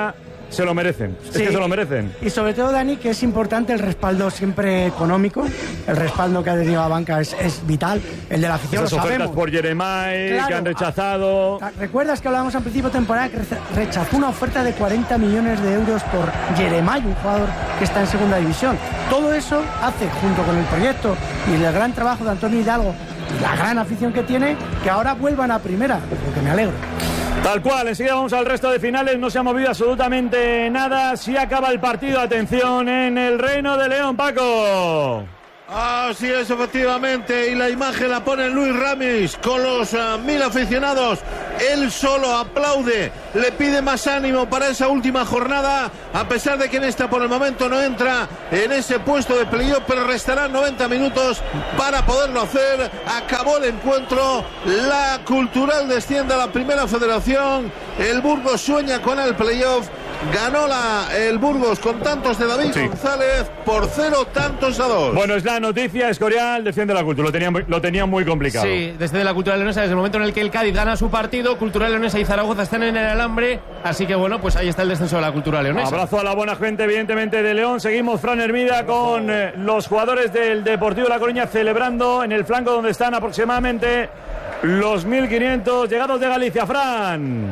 Speaker 1: se lo merecen.
Speaker 4: Sí.
Speaker 1: Es que se lo merecen.
Speaker 4: Y sobre todo, Dani, que es importante el respaldo siempre económico. El respaldo que ha tenido la banca es vital. El de la afición,
Speaker 1: esas
Speaker 4: lo
Speaker 1: ofertas
Speaker 4: sabemos.
Speaker 1: por Jeremai,
Speaker 4: Claro.
Speaker 1: que han rechazado.
Speaker 4: ¿Recuerdas que hablábamos al principio de temporada que rechazó una oferta de 40 millones de euros por Jeremai, un jugador que está en segunda división? Todo eso hace, junto con el proyecto y el gran trabajo de Antonio Hidalgo y la gran afición que tiene, que ahora vuelvan a primera, porque me alegro.
Speaker 1: Tal cual, enseguida vamos al resto de finales, no se ha movido absolutamente nada. Si acaba el partido, atención, en el Reino de León, Paco.
Speaker 19: Así es, efectivamente, y la imagen la pone Luis Ramis con los 1000 aficionados. Él solo aplaude, le pide más ánimo para esa última jornada, a pesar de que en esta por el momento no entra en ese puesto de playoff, pero restarán 90 minutos para poderlo hacer. Acabó el encuentro, la Cultural desciende a la primera federación, el Burgos sueña con el playoff. Ganó el Burgos con tantos de David González por 0 tantos a 2.
Speaker 1: Bueno, es la noticia, Escorial defiende la Cultura, lo tenía muy complicado.
Speaker 11: Sí, desde la Cultural Leonesa, desde el momento en el que el Cádiz gana su partido, Cultural Leonesa y Zaragoza están en el alambre, así que bueno, pues ahí está el descenso de la Cultural Leonesa.
Speaker 1: Abrazo a la buena gente, evidentemente, de León. Seguimos, Fran Hermida, con los jugadores del Deportivo La Coruña celebrando en el flanco donde están aproximadamente los 1.500 llegados de Galicia. Fran.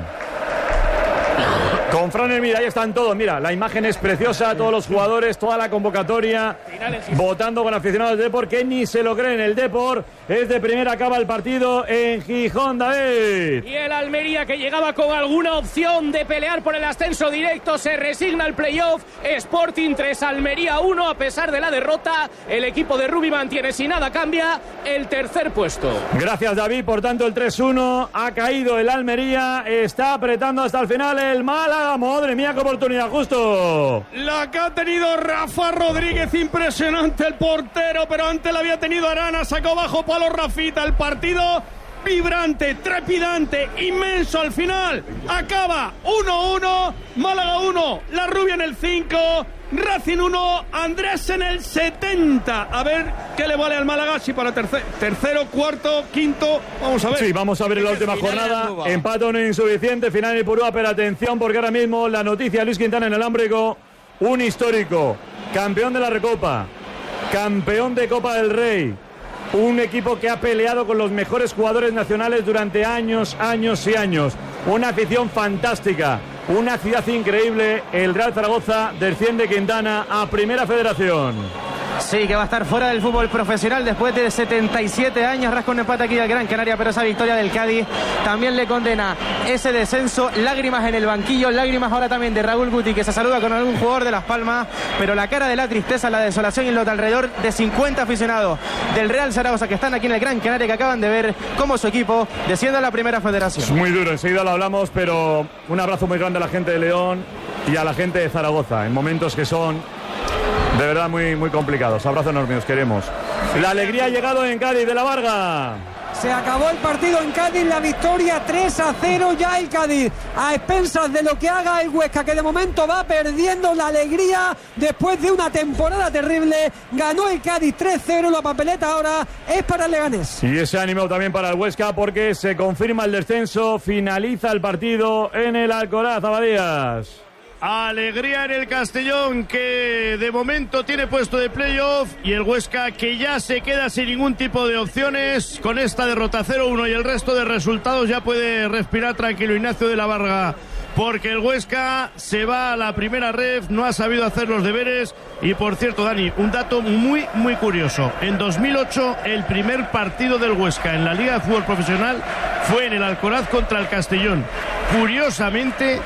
Speaker 1: Con Fran Hermida, ahí están todos. Mira, la imagen es preciosa, todos los jugadores, toda la convocatoria, votando con aficionados del Depor, que ni se lo creen. El Depor es de primera, acaba el partido en Gijón, David.
Speaker 11: Y el Almería, que llegaba con alguna opción de pelear por el ascenso directo, se resigna al playoff. Sporting 3, Almería 1, a pesar de la derrota. El equipo de Rubi mantiene, si nada cambia, el tercer puesto.
Speaker 1: Gracias, David. Por tanto, el 3-1 ha caído el Almería, está apretando hasta el final el Málaga. Madre mía, qué oportunidad, justo.
Speaker 5: La que ha tenido Rafa Rodríguez, impresionante el portero, pero antes la había tenido Arana, sacó bajo palo Rafita. El partido vibrante, trepidante, inmenso al final. Acaba 1-1, Málaga 1, La Rubia en el 5, Racing 1, Andrés en el 70. A ver qué le vale al Málaga, si para tercero, cuarto, quinto, vamos a ver.
Speaker 1: Sí, vamos a ver en la última jornada. Empate no insuficiente, final en Ipurúa, pero atención, porque ahora mismo la noticia: Luis Quintana en el Alámbrico, un histórico, campeón de la Recopa, campeón de Copa del Rey, un equipo que ha peleado con los mejores jugadores nacionales durante años, años y años. Una afición fantástica, una ciudad increíble. El Real Zaragoza desciende Quintana a Primera Federación.
Speaker 12: Sí, que va a estar fuera del fútbol profesional después de 77 años. Rasca un empate aquí al Gran Canaria, pero esa victoria del Cádiz también le condena ese descenso. Lágrimas en el banquillo, lágrimas ahora también de Raúl Guti, que se saluda con algún jugador de Las Palmas, pero la cara de la tristeza, la desolación y lo de alrededor de 50 aficionados del Real Zaragoza que están aquí en el Gran Canaria, que acaban de ver cómo su equipo desciende a la Primera Federación.
Speaker 1: Es muy duro, enseguida lo hablamos, pero un abrazo muy grande a la gente de León y a la gente de Zaragoza, en momentos que son de verdad muy, muy complicados. Abrazo enorme, os queremos. La alegría ha llegado en Cádiz, de la Varga.
Speaker 14: Se acabó el partido en Cádiz, la victoria 3-0 ya el Cádiz, a expensas de lo que haga el Huesca, que de momento va perdiendo. La alegría después de una temporada terrible. Ganó el Cádiz 3-0, la papeleta ahora es para el Leganés.
Speaker 1: Y ese ánimo también para el Huesca, porque se confirma el descenso, finaliza el partido en el Alcoraz, Abadías.
Speaker 5: Alegría en el Castellón, que de momento tiene puesto de playoff, y el Huesca, que ya se queda sin ningún tipo de opciones con esta derrota 0-1, y el resto de resultados ya puede respirar tranquilo Ignacio de la Varga, porque el Huesca se va a la primera ref, no ha sabido hacer los deberes. Y por cierto, Dani, un dato muy muy curioso: en 2008 el primer partido del Huesca en la Liga de Fútbol Profesional fue en el Alcoraz contra el Castellón. Curiosamente,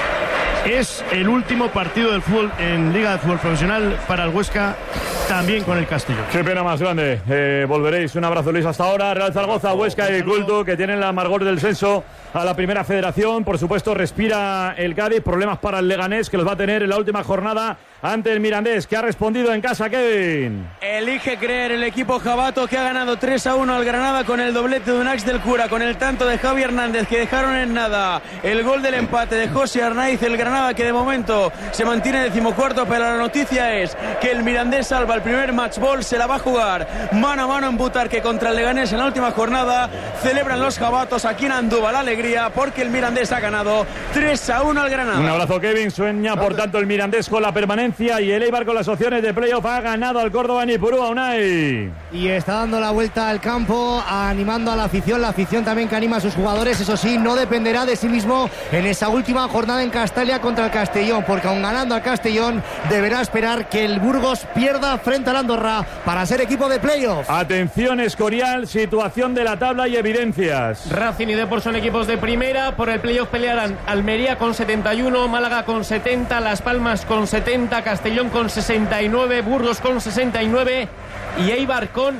Speaker 5: es el último partido del fútbol en Liga de Fútbol Profesional para el Huesca, también con el Castellón.
Speaker 1: Qué pena más grande. Volveréis. Un abrazo, Luis, hasta ahora. Real Zaragoza, Huesca y Culto, que tienen la amargor del descenso a la Primera Federación. Por supuesto, respira el Cádiz. Problemas para el Leganés, que los va a tener en la última jornada ante el Mirandés, que ha respondido en casa, Kevin.
Speaker 2: Elige creer el equipo jabato, que ha ganado 3-1 al Granada con el doblete de Unax del Cura, con el tanto de Javi Hernández, que dejaron en nada el gol del empate de José Arnaiz. El Granada, que de momento se mantiene 14º, pero la noticia es que el Mirandés salva el primer match ball, se la va a jugar mano a mano en Butarque contra el Leganés en la última jornada. Celebran los jabatos aquí en Andúba la alegría, porque el Mirandés ha ganado 3-1 al Granada.
Speaker 1: Un abrazo, Kevin. Sueña por tanto el Mirandés con la permanencia, y el Eibar con las opciones de playoff. Ha ganado al Córdoba en Ipurúa, Unai.
Speaker 9: Y está dando la vuelta al campo, animando a la afición también, que anima a sus jugadores. Eso sí, no dependerá de sí mismo en esa última jornada en Castalia contra el Castellón, porque aun ganando al Castellón deberá esperar que el Burgos pierda frente al Andorra para ser equipo de playoff.
Speaker 1: Atención, Escorial, situación de la tabla y evidencias.
Speaker 11: Racing y Depor son equipos de primera. Por el playoff pelearán Almería con 71, Málaga con 70, Las Palmas con 70, Castellón con 69, Burgos con 69 y Eibar con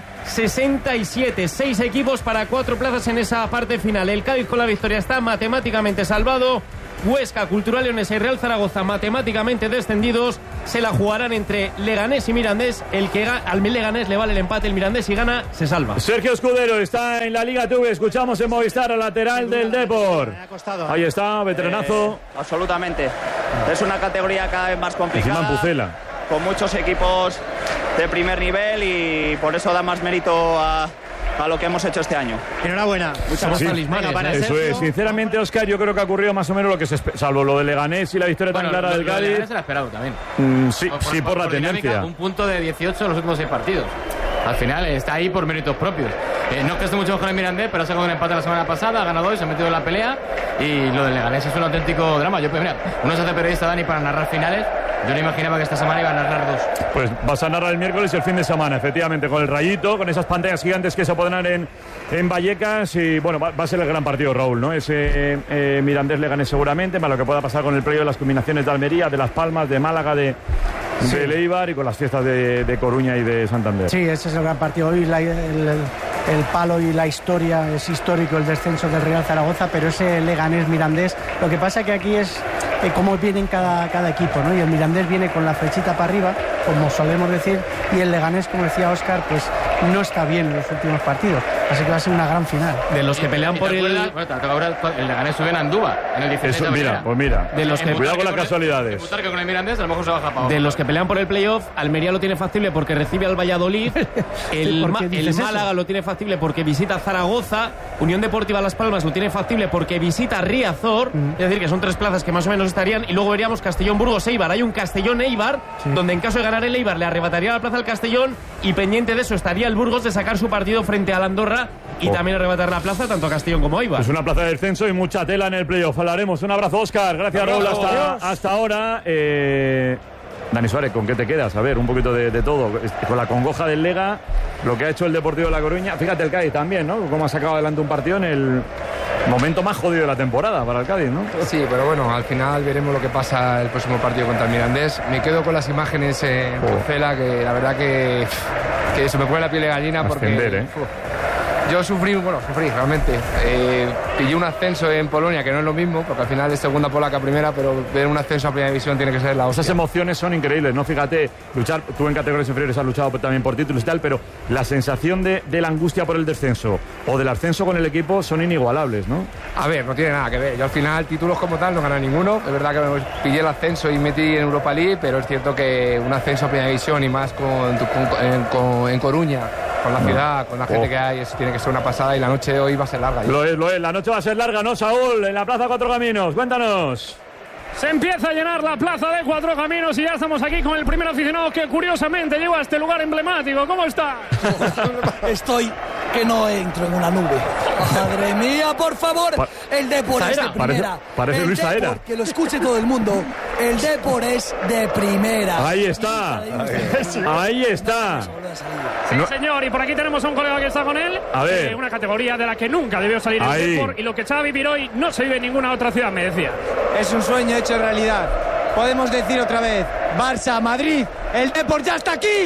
Speaker 11: 67. 6 equipos para 4 plazas en esa parte final. El Cádiz con la victoria está matemáticamente salvado. Huesca, Cultural Leonesa y Real Zaragoza matemáticamente descendidos. Se la jugarán entre Leganés y Mirandés. El que al Leganés le vale el empate, el Mirandés si gana se salva.
Speaker 1: Sergio Escudero está en la Liga TV. Escuchamos en Movistar al lateral del Depor. Ahí está, veteranazo.
Speaker 20: Absolutamente. Es una categoría cada vez más complicada.
Speaker 1: Encima en Pucela.
Speaker 20: Con muchos equipos de primer nivel, y por eso da más mérito a lo que hemos hecho este año.
Speaker 9: Enhorabuena.
Speaker 20: Muchas
Speaker 1: gracias. Eso es. Sinceramente, Óscar, yo creo que ha ocurrido más o menos lo que se espera, salvo lo de Leganés y la victoria tan clara del Cádiz.
Speaker 18: Leganés se la ha esperado también.
Speaker 1: Sí, por la tendencia.
Speaker 18: Dinámica, un punto de 18 en los últimos 6 partidos. Al final está ahí por méritos propios. No es que esté mucho mejor en Mirandés, pero ha sacado un empate la semana pasada, ha ganado hoy, se ha metido en la pelea, y lo del Leganés es un auténtico drama. Yo, pues mira, uno se hace periodista, Dani, para narrar finales. Yo no imaginaba que esta semana iba a narrar 2.
Speaker 1: Pues vas a narrar el miércoles y el fin de semana, efectivamente, con el Rayito, con esas pantallas gigantes que se pondrán en Vallecas. Y bueno, va a ser el gran partido, Raúl, ¿no? Ese Mirandés Leganés seguramente, más lo que pueda pasar con el playoff de las combinaciones de Almería, de Las Palmas, de Málaga, de Eibar, y con las fiestas de Coruña y de Santander.
Speaker 4: Sí, ese es el gran partido. Hoy el palo y la historia, es histórico el descenso del Real Zaragoza, pero ese Leganés Mirandés, lo que pasa que aquí es cómo viene cada equipo, ¿no? Y el Mirandés viene con la flechita para arriba, como solemos decir, y el Leganés, como decía Óscar, pues no está bien en los últimos partidos, así que va a ser una gran final.
Speaker 11: De los que pelean por el...
Speaker 18: el Leganés sube en Andúba, en el 17
Speaker 1: de mira.
Speaker 11: De los que...
Speaker 1: Cuidado con las casualidades.
Speaker 18: Con el Mirandés, a lo mejor se baja para
Speaker 11: de los que pelean por el playoff, Almería lo tiene factible porque recibe al Valladolid, el Málaga lo tiene factible porque visita Zaragoza, Unión Deportiva Las Palmas lo tiene factible porque visita Riazor, es decir, que son 3 plazas que más o menos estarían, y luego veríamos Castellón-Burgos-Eibar. Hay un Castellón-Eibar, donde en caso de ganar el Eibar le arrebataría la plaza al Castellón, y pendiente de eso estaría el Burgos de sacar su partido frente al Andorra y también arrebatar la plaza tanto a Castellón como a Eibar.
Speaker 1: Es una plaza de descenso y mucha tela en el playoff. Hablaremos. Un abrazo, Óscar. Gracias, Raúl. Hasta ahora. Dani Suárez, ¿con qué te quedas? A ver, un poquito de todo. Con la congoja del Lega, lo que ha hecho el Deportivo de La Coruña. Fíjate el Cádiz también, ¿no? Cómo ha sacado adelante un partido en el momento más jodido de la temporada para el Cádiz, ¿no?
Speaker 17: Sí, pero bueno, al final veremos lo que pasa el próximo partido contra el Mirandés. Me quedo con las imágenes en Pucela, que la verdad que se me pone la piel de gallina porque... Yo sufrí realmente. Pillé un ascenso en Polonia, que no es lo mismo, porque al final es segunda polaca primera, pero ver un ascenso a primera división tiene que ser la hostia.
Speaker 1: Esas emociones son increíbles, ¿no? Fíjate, luchar, tú en categorías inferiores has luchado también por títulos y tal, pero la sensación de la angustia por el descenso o del ascenso con el equipo son inigualables, ¿no?
Speaker 17: A ver, no tiene nada que ver. Yo al final títulos como tal no gané ninguno. Es verdad que me pillé el ascenso y metí en Europa League, pero es cierto que un ascenso a primera división y más en Coruña, con la ciudad, con la gente que hay, eso tiene que ser una pasada, y la noche de hoy va a ser larga.
Speaker 1: Lo es, la noche va a ser larga, ¿no, Saúl? En la Plaza Cuatro Caminos, cuéntanos.
Speaker 5: Se empieza a llenar la Plaza de Cuatro Caminos y ya estamos aquí con el primer aficionado que curiosamente lleva a este lugar emblemático. ¿Cómo está?
Speaker 7: Estoy que no entro en una nube. Madre mía, por favor. El Depor es de primera.
Speaker 1: Parece Luis Saera.
Speaker 7: Que lo escuche todo el mundo. El Depor es de primera.
Speaker 1: Ahí está. Ahí está.
Speaker 5: Sí, señor, y por aquí tenemos a un colega que está con él.
Speaker 1: A ver.
Speaker 5: Una categoría de la que nunca debió salir el Depor, y lo que echaba a vivir hoy no se vive en ninguna otra ciudad, me decía.
Speaker 12: Es un sueño hecho realidad. Podemos decir otra vez, Barça, Madrid, el Depor ya está aquí.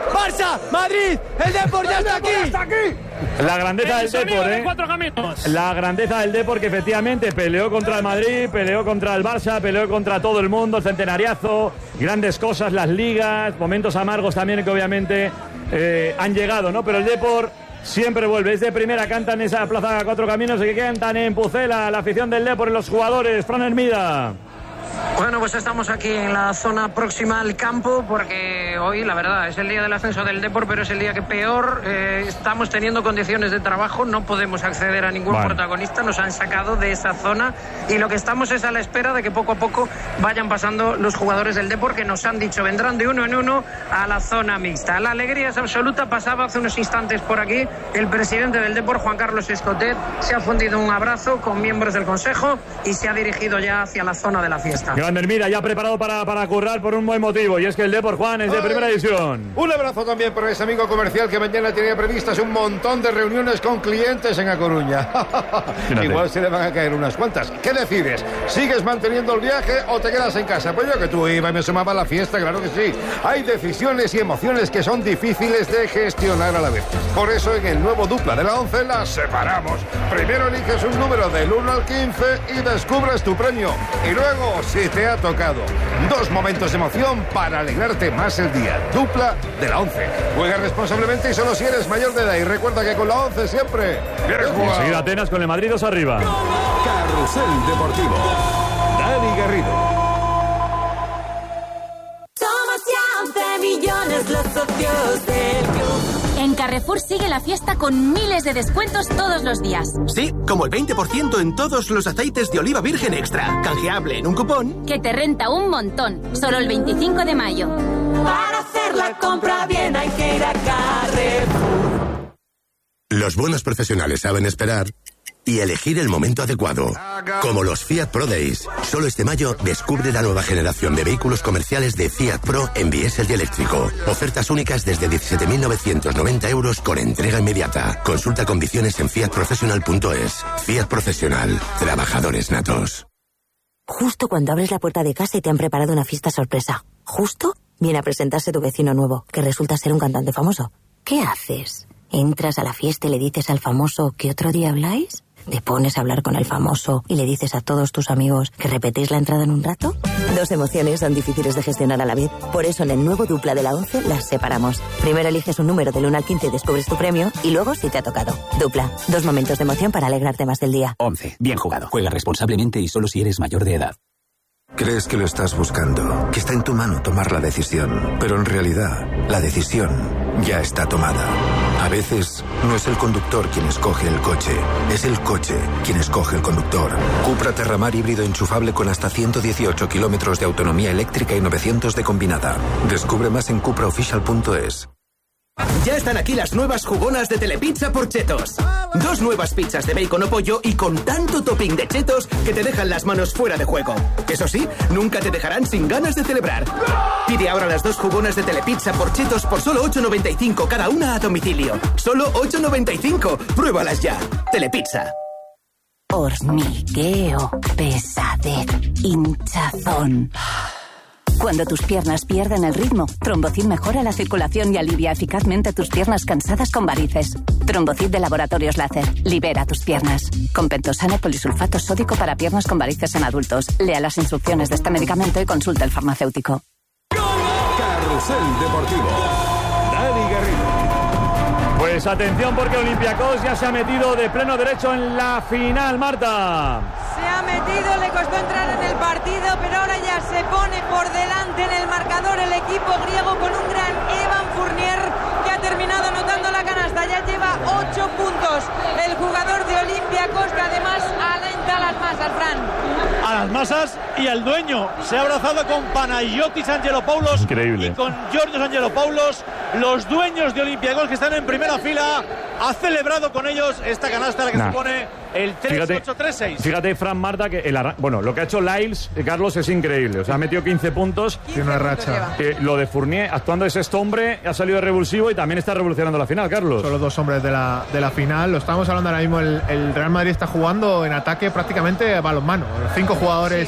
Speaker 7: Barça, Madrid, el Depor ya está aquí.
Speaker 1: La grandeza del Depor, La grandeza del Depor, que efectivamente peleó contra el Madrid, peleó contra el Barça, peleó contra todo el mundo, el centenariazo, grandes cosas, las ligas, momentos amargos también que obviamente han llegado, ¿no? Pero el Depor siempre vuelve. Es de primera, cantan esa plaza Cuatro Caminos, y que cantan en Pucela, la afición del Depor y los jugadores. Fran Hermida.
Speaker 14: Bueno, pues estamos aquí en la zona próxima al campo porque hoy, la verdad, es el día del ascenso del Depor, pero es el día que peor estamos teniendo condiciones de trabajo, no podemos acceder a ningún protagonista, nos han sacado de esa zona y lo que estamos es a la espera de que poco a poco vayan pasando los jugadores del Depor, que nos han dicho vendrán de uno en uno a la zona mixta. La alegría es absoluta. Pasaba hace unos instantes por aquí el presidente del Depor, Juan Carlos Escotet, se ha fundido un abrazo con miembros del Consejo y se ha dirigido ya hacia la zona de la fiesta.
Speaker 1: Grande Hermida, ya preparado para currar por un buen motivo, y es que el Depor, Juan, es de primera división.
Speaker 8: Un abrazo también para ese amigo comercial que mañana tenía previstas un montón de reuniones con clientes en A Coruña. Igual se le van a caer unas cuantas. ¿Qué decides? ¿Sigues manteniendo el viaje o te quedas en casa? Pues yo que tú iba y me sumaba a la fiesta, claro que sí. Hay decisiones y emociones que son difíciles de gestionar a la vez. Por eso en el nuevo dupla de la 11 las separamos. Primero eliges un número del 1 al 15 y descubres tu premio. Y luego, si te ha tocado, 2 momentos de emoción para alegrarte más el día. Dupla de la 11. Juega responsablemente y solo si eres mayor de edad. Y recuerda que con la 11 siempre bien jugado.
Speaker 1: Enseguida Atenas con el Madrid 2 arriba.
Speaker 21: Carrusel Deportivo. Dani Garrido.
Speaker 22: Somos ya 11 millones los socios del club. En Carrefour sigue la fiesta con miles de descuentos todos los días.
Speaker 23: Sí, como el 20% en todos los aceites de oliva virgen extra. Canjeable en un cupón
Speaker 22: que te renta un montón. Solo el 25 de mayo. Para hacer la compra bien hay que ir a Carrefour.
Speaker 24: Los buenos profesionales saben esperar y elegir el momento adecuado. Como los Fiat Pro Days. Solo este mayo descubre la nueva generación de vehículos comerciales de Fiat Pro en diésel y eléctrico. Ofertas únicas desde 17.990 euros con entrega inmediata. Consulta condiciones en fiatprofessional.es. Fiat Profesional. Trabajadores natos.
Speaker 25: Justo cuando abres la puerta de casa y te han preparado una fiesta sorpresa. Justo viene a presentarse tu vecino nuevo, que resulta ser un cantante famoso. ¿Qué haces? ¿Entras a la fiesta y le dices al famoso que otro día habláis? ¿Te pones a hablar con el famoso y le dices a todos tus amigos que repetéis la entrada en un rato? 2 emociones son difíciles de gestionar a la vez. Por eso en el nuevo dupla de la 11 las separamos. Primero eliges un número del 1 al 15 y descubres tu premio, y luego si te ha tocado. Dupla. 2 momentos de emoción para alegrarte más del día.
Speaker 21: 11. Bien jugado. Juega responsablemente y solo si eres mayor de edad.
Speaker 26: Crees que lo estás buscando, que está en tu mano tomar la decisión, pero en realidad la decisión ya está tomada. A veces no es el conductor quien escoge el coche, es el coche quien escoge el conductor. Cupra Terramar híbrido enchufable con hasta 118 kilómetros de autonomía eléctrica y 900 de combinada. Descubre más en cupraofficial.es.
Speaker 23: Ya están aquí las nuevas jugonas de Telepizza por Chetos. 2 nuevas pizzas de bacon o pollo y con tanto topping de chetos que te dejan las manos fuera de juego. Eso sí, nunca te dejarán sin ganas de celebrar. Pide ahora las 2 jugonas de Telepizza por Chetos por solo 8,95 cada una a domicilio. Solo 8,95. Pruébalas ya. Telepizza.
Speaker 22: Hormigueo, pesadez, hinchazón. Cuando tus piernas pierden el ritmo, Trombocid mejora la circulación y alivia eficazmente tus piernas cansadas con varices. Trombocid de Laboratorios Láser. Libera tus piernas. Con Pentosane polisulfato sódico para piernas con varices en adultos. Lea las instrucciones de este medicamento y consulte al farmacéutico.
Speaker 21: Carrusel Deportivo. Dani Garrido.
Speaker 1: Pues atención, porque Olympiacos ya se ha metido de pleno derecho en la final, Marta.
Speaker 10: Se ha metido, le costó entrar en el partido, pero ahora ya se pone por delante en el marcador el equipo griego con un gran Evan Fournier, que ha terminado anotando la canasta. Ya lleva 8 puntos el jugador de Olympiacos, que además alenta a las masas, Fran.
Speaker 5: A las masas y al dueño. Se ha abrazado con Panayotis Angelopoulos.
Speaker 1: Increíble.
Speaker 5: Y con Georgios Angelopoulos, los dueños de Olympiacos que están en primera fila. Ha celebrado con ellos esta canasta, la que se pone el 3-8-3-6.
Speaker 1: Fíjate, Fran, Marta, que lo que ha hecho Lyles, Carlos, es increíble. O sea, ha metido 15 puntos.
Speaker 13: Tiene una racha.
Speaker 1: Lo de Fournier, actuando de sexto hombre, ha salido revulsivo y también está revolucionando la final, Carlos.
Speaker 13: Son los 2 hombres de la final. Lo estamos hablando ahora mismo. El Real Madrid está jugando en ataque prácticamente a balonmano. 5 jugadores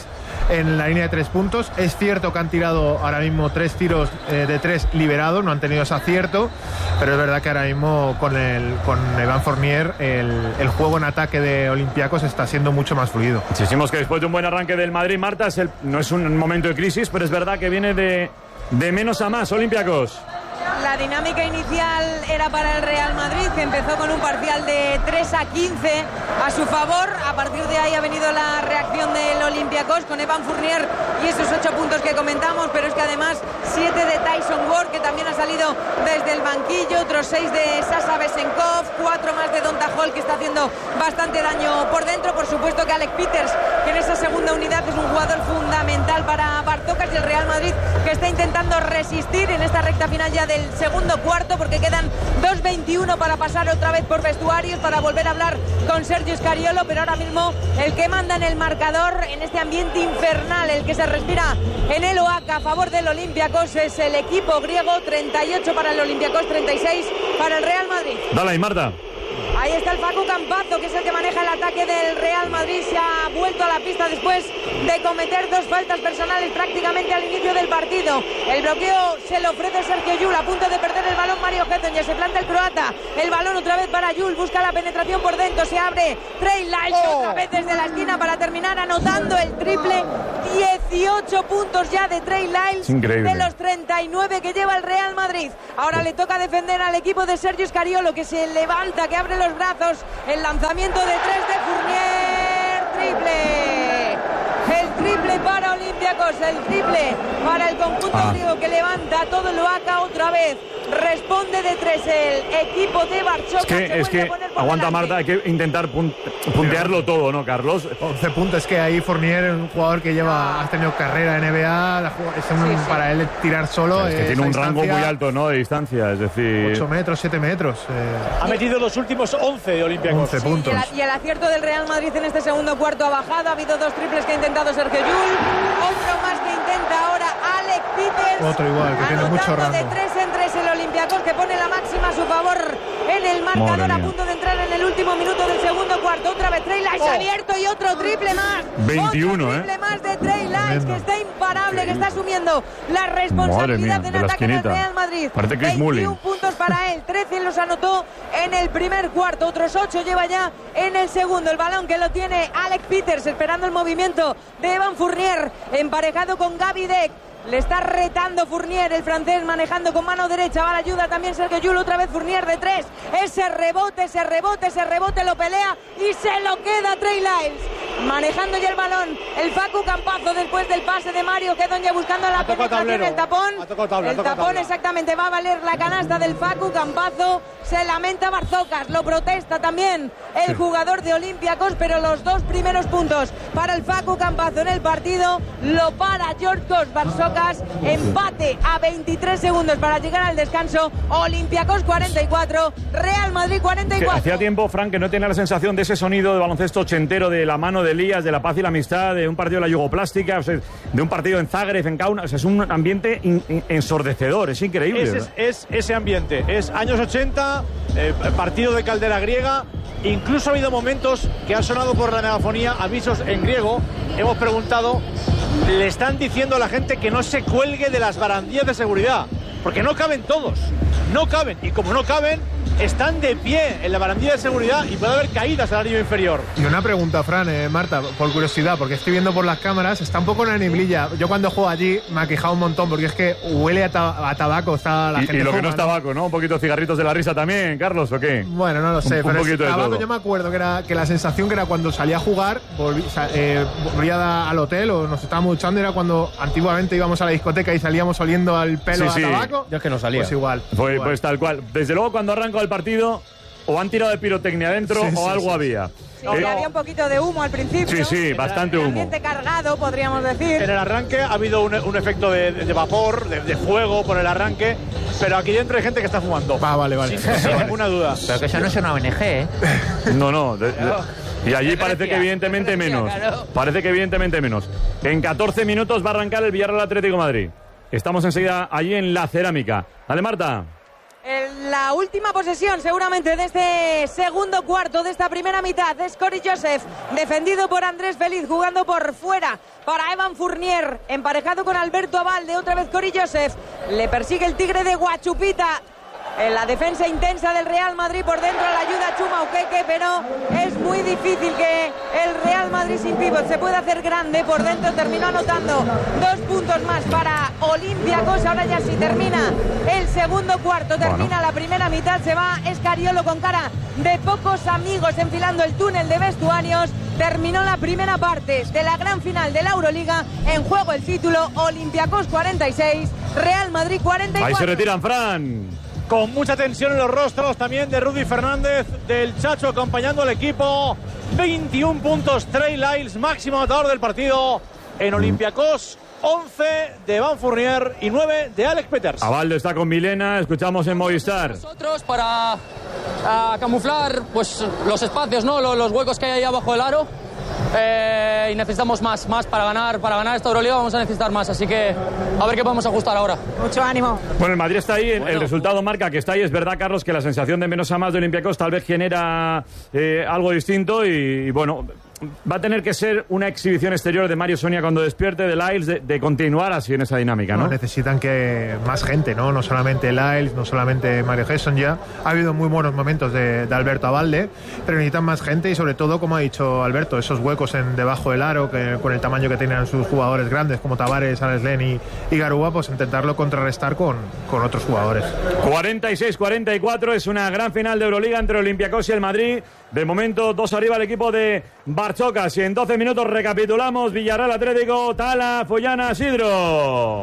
Speaker 13: en la línea de 3 puntos. Es cierto que han tirado ahora mismo 3 tiros de 3 liberados, no han tenido ese acierto, pero es verdad que ahora mismo con Evan Fournier el juego en ataque de Olympiacos está siendo mucho más fluido.
Speaker 1: Decimos que después de un buen arranque del Madrid, Marta, no es un momento de crisis, pero es verdad que viene de menos a más Olympiacos.
Speaker 10: La dinámica inicial era para el Real Madrid, que empezó con un parcial de 3-15 a su favor. A partir de ahí ha venido la reacción del Olympiacos con Evan Fournier y esos 8 puntos que comentamos, pero es que además 7 de Tyson Ward, que también ha salido desde el banquillo, otros 6 de Sasha Besenkov, 4 más de Donta Hall, que está haciendo bastante daño por dentro. Por supuesto que Alec Peters, que en esa segunda unidad es un jugador fundamental para Bartocas, y el Real Madrid, que está intentando resistir en esta recta final ya del segundo cuarto, porque quedan 2:21 para pasar otra vez por vestuarios, para volver a hablar con Sergio Scariolo, pero ahora mismo el que manda en el marcador en este ambiente infernal, el que se respira en el Oaca a favor del Olympiacos, es el equipo griego. 38 para el Olympiacos, 36 para el Real Madrid.
Speaker 1: Dale ahí, Marta.
Speaker 10: Ahí está el Facu Campazzo, que es el que maneja el ataque del Real Madrid. Se ha vuelto a la pista después de cometer 2 faltas personales prácticamente al inicio del partido. El bloqueo se lo ofrece Sergio Llull, a punto de perder el balón Mario Hedden. Ya se planta el croata. El balón otra vez para Llull, busca la penetración por dentro. Se abre Trey Lyles otra vez desde la esquina para terminar anotando el triple. 18 puntos ya de Trey Lyles de los 39 que lleva el Real Madrid. Ahora le toca defender al equipo de Sergio Scariolo, que se levanta, que abre los brazos. El lanzamiento de 3 de Fournier, triple. El triple para Olympiacos, el triple para el conjunto griego, que levanta todo el Oaca otra vez. Responde de 3 el equipo de Bartocas.
Speaker 1: Es que aguanta, Marta, hay que intentar puntearlo todo, ¿no, Carlos?
Speaker 13: 11 puntos, es que ahí Fournier es un jugador que ha tenido carrera en NBA, para él tirar solo.
Speaker 1: Es que tiene un rango muy alto, ¿no?, de distancia, es decir...
Speaker 13: 8 metros, 7 metros.
Speaker 5: Ha metido los últimos 11 de Olympiacos.
Speaker 13: 11 puntos.
Speaker 10: Y el acierto del Real Madrid en este segundo cuarto ha bajado. Ha habido 2 triples que ha intentado Sergio Llull, otro más que intenta ahora Alec Peters.
Speaker 13: Otro igual, que tiene mucho rango.
Speaker 10: De 3 en 3 el Olympiacos, que pone la máxima a su favor en el marcador, a punto de entrar en el último minuto del segundo cuarto. Otra vez Trey Lyles abierto y otro triple más.
Speaker 1: 21,
Speaker 10: otro triple más de Trey Lyles, que está imparable, que está asumiendo la responsabilidad en ataque del Real Madrid. 21 puntos para él, 13 los anotó en el primer cuarto, otros 8 lleva ya en el segundo. El balón que lo tiene Alec Peters, esperando el movimiento de Evan Fournier, emparejado con Gaby Deck. Le está retando Fournier, el francés, manejando con mano derecha. Va la ayuda también Sergio Llull, otra vez Fournier de 3. Ese rebote lo pelea y se lo queda Trey Lyles. Manejando ya el balón el Facu Campazzo, después del pase de Mario Hedon, ya buscando la penetración, el tapón. El tapón, exactamente, va a valer la canasta del Facu Campazzo. Se lamenta Bartocas, lo protesta también el jugador de Olympiacos, pero los 2 primeros puntos para el Facu Campazzo en el partido lo para George Bartocas. Empate a 23 segundos para llegar al descanso. Olympiacos 44, Real Madrid 44.
Speaker 1: Hacía tiempo, Frank, que no tenía la sensación de ese sonido de baloncesto ochentero, de la mano de Elías, de la paz y la amistad, de un partido de la Yugoplástica, o sea, de un partido en Zagreb, en Kaunas. O sea, es un ambiente ensordecedor, es increíble.
Speaker 5: Es ese ambiente, es años 80, partido de caldera griega. Incluso ha habido momentos que han sonado por la megafonía avisos en griego. Hemos preguntado, le están diciendo a la gente que no se cuelgue de las barandillas de seguridad, porque no caben todos, no caben, y como no caben, están de pie en la barandilla de seguridad y puede haber caídas al anillo inferior.
Speaker 13: Y una pregunta, Fran, Marta, por curiosidad, porque estoy viendo por las cámaras, está un poco en la neblilla. Yo cuando juego allí me ha quejado un montón, porque es que huele a tabaco, está la gente
Speaker 1: y lo
Speaker 13: fuma,
Speaker 1: que no es tabaco, ¿no? Un poquito de cigarritos de la risa también, Carlos, ¿o qué?
Speaker 13: Bueno, no lo sé,
Speaker 1: un poquito de
Speaker 13: tabaco
Speaker 1: todo.
Speaker 13: yo me acuerdo que la sensación que era cuando salía a jugar, volvía al hotel o nos estábamos duchando, era cuando antiguamente íbamos a la discoteca y salíamos oliendo al pelo a tabaco.
Speaker 12: Yo es que no salía.
Speaker 13: Pues igual.
Speaker 1: Pues tal cual. Desde luego, cuando arranca el partido, o han tirado de pirotecnia adentro o algo había.
Speaker 10: Sí, había un poquito de humo al principio.
Speaker 1: Sí, bastante humo.
Speaker 10: Ambiente cargado, podríamos decir.
Speaker 5: En el arranque ha habido un efecto de vapor, de fuego por el arranque, pero aquí dentro hay gente que está fumando.
Speaker 13: Vale.
Speaker 5: Sin ninguna duda.
Speaker 12: Pero que eso no es una ONG, ¿eh?
Speaker 1: No. Y allí parece que evidentemente menos. Parece que evidentemente menos. En 14 minutos va a arrancar el Villarreal Atlético de Madrid. Estamos enseguida allí en la Cerámica. Dale, Marta.
Speaker 10: En la última posesión seguramente de este segundo cuarto de esta primera mitad es Cory Joseph, defendido por Andrés Feliz, jugando por fuera para Evan Fournier, emparejado con Alberto Abalde, otra vez Cory Joseph, le persigue el Tigre de Guachupita. En la defensa intensa del Real Madrid, por dentro la ayuda Chuma Ukeke, pero es muy difícil que el Real Madrid sin pívot se pueda hacer grande. Por dentro terminó anotando 2 puntos más para Olympiacos. Ahora ya si termina el segundo cuarto, termina la primera mitad, se va Escariolo con cara de pocos amigos enfilando el túnel de vestuarios. Terminó la primera parte de la gran final de la Euroliga. En juego el título, Olympiacos 46, Real Madrid 44.
Speaker 1: Ahí se retiran, Fran.
Speaker 5: Con mucha tensión en los rostros también de Rudy Fernández, del Chacho acompañando al equipo. 21 puntos, Trey Lyles, máximo anotador del partido en Olympiacos. 11 de Van Fournier y 9 de Alex Peters.
Speaker 1: Abalde está con Milena, escuchamos en Movistar.
Speaker 2: Nosotros para camuflar pues los espacios, ¿no? Los huecos que hay ahí abajo del aro. Y necesitamos más para ganar esta Euroliga vamos a necesitar más, así que a ver qué podemos ajustar ahora.
Speaker 10: Mucho ánimo.
Speaker 1: Bueno, el Madrid está ahí, el resultado marca que está ahí. Es verdad, Carlos, que la sensación de menos a más de Olympiacos tal vez genera algo distinto y bueno, va a tener que ser una exhibición exterior de Mario Sonia cuando despierte, de Lyles, de continuar así en esa dinámica, ¿no?
Speaker 13: Necesitan que más gente, no solamente Lyles, no solamente Mario Hesson. Ya ha habido muy buenos momentos de Alberto Abalde, pero necesitan más gente y sobre todo, como ha dicho Alberto, esos huecos debajo del aro, que con el tamaño que tienen sus jugadores grandes como Tavares, Alex Len y Garúa, pues intentarlo contrarrestar con otros jugadores.
Speaker 1: 46-44, es una gran final de Euroliga entre Olympiacos y el Madrid. De momento, 2 arriba el equipo de Barchocas. Y en 12 minutos recapitulamos: Villarreal Atlético, Tala, Follana, Sidro.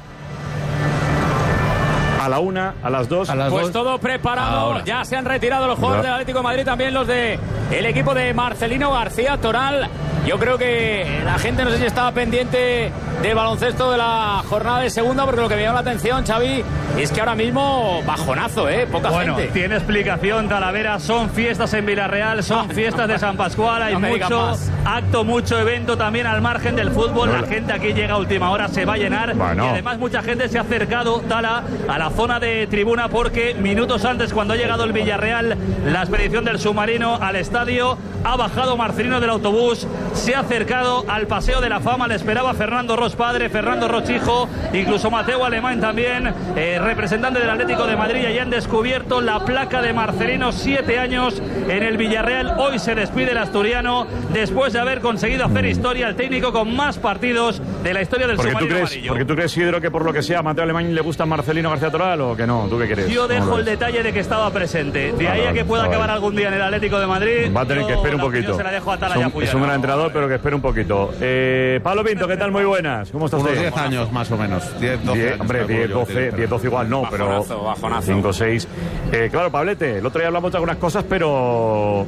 Speaker 1: A la 1, a las 2.
Speaker 3: Pues todo preparado. Ahora. Ya se han retirado los jugadores del Atlético de Madrid, también los de el equipo de Marcelino García Toral. Yo creo que la gente no sé si estaba pendiente del baloncesto de la jornada de segunda, porque lo que me llama la atención, Xavi, es que ahora mismo bajonazo, poca gente.
Speaker 6: Tiene explicación, Talavera. Son fiestas en Villarreal, son fiestas de San Pascual. Hay mucho acto, mucho evento también al margen del fútbol. La gente aquí llega a última hora, se va a llenar. Y además mucha gente se ha acercado, Tala, a la zona de tribuna, porque minutos antes, cuando ha llegado el Villarreal, la expedición del submarino al estadio, ha bajado Marcelino del autobús, se ha acercado al Paseo de la Fama, le esperaba Fernando Ros padre, Fernando Ros hijo, incluso Mateo Alemán también, representante del Atlético de Madrid. Y han descubierto la placa de Marcelino, 7 años en el Villarreal. Hoy se despide el asturiano después de haber conseguido hacer historia, el técnico con más partidos de la historia del submarino amarillo.
Speaker 1: Porque tú crees, Isidro, que por lo que sea a Mateo Alemán le gusta Marcelino García Toral, o que no. ¿Tú qué crees?
Speaker 6: Yo dejo el detalle de que estaba presente. De ahí a que pueda acabar algún día en el Atlético de Madrid,
Speaker 1: va a tener que esperar un poquito.
Speaker 6: Se la dejo a Tala y a Puyana.
Speaker 1: Es un gran entrenador, pero que espere un poquito. Pablo Pinto, ¿qué tal? Muy buenas. ¿Cómo estás?
Speaker 15: Unos 10 años más o menos. 10, 12 años.
Speaker 1: Hombre, 10, 12 igual no, pero 5, 6. Claro, Pablete, el otro día hablamos de algunas cosas, pero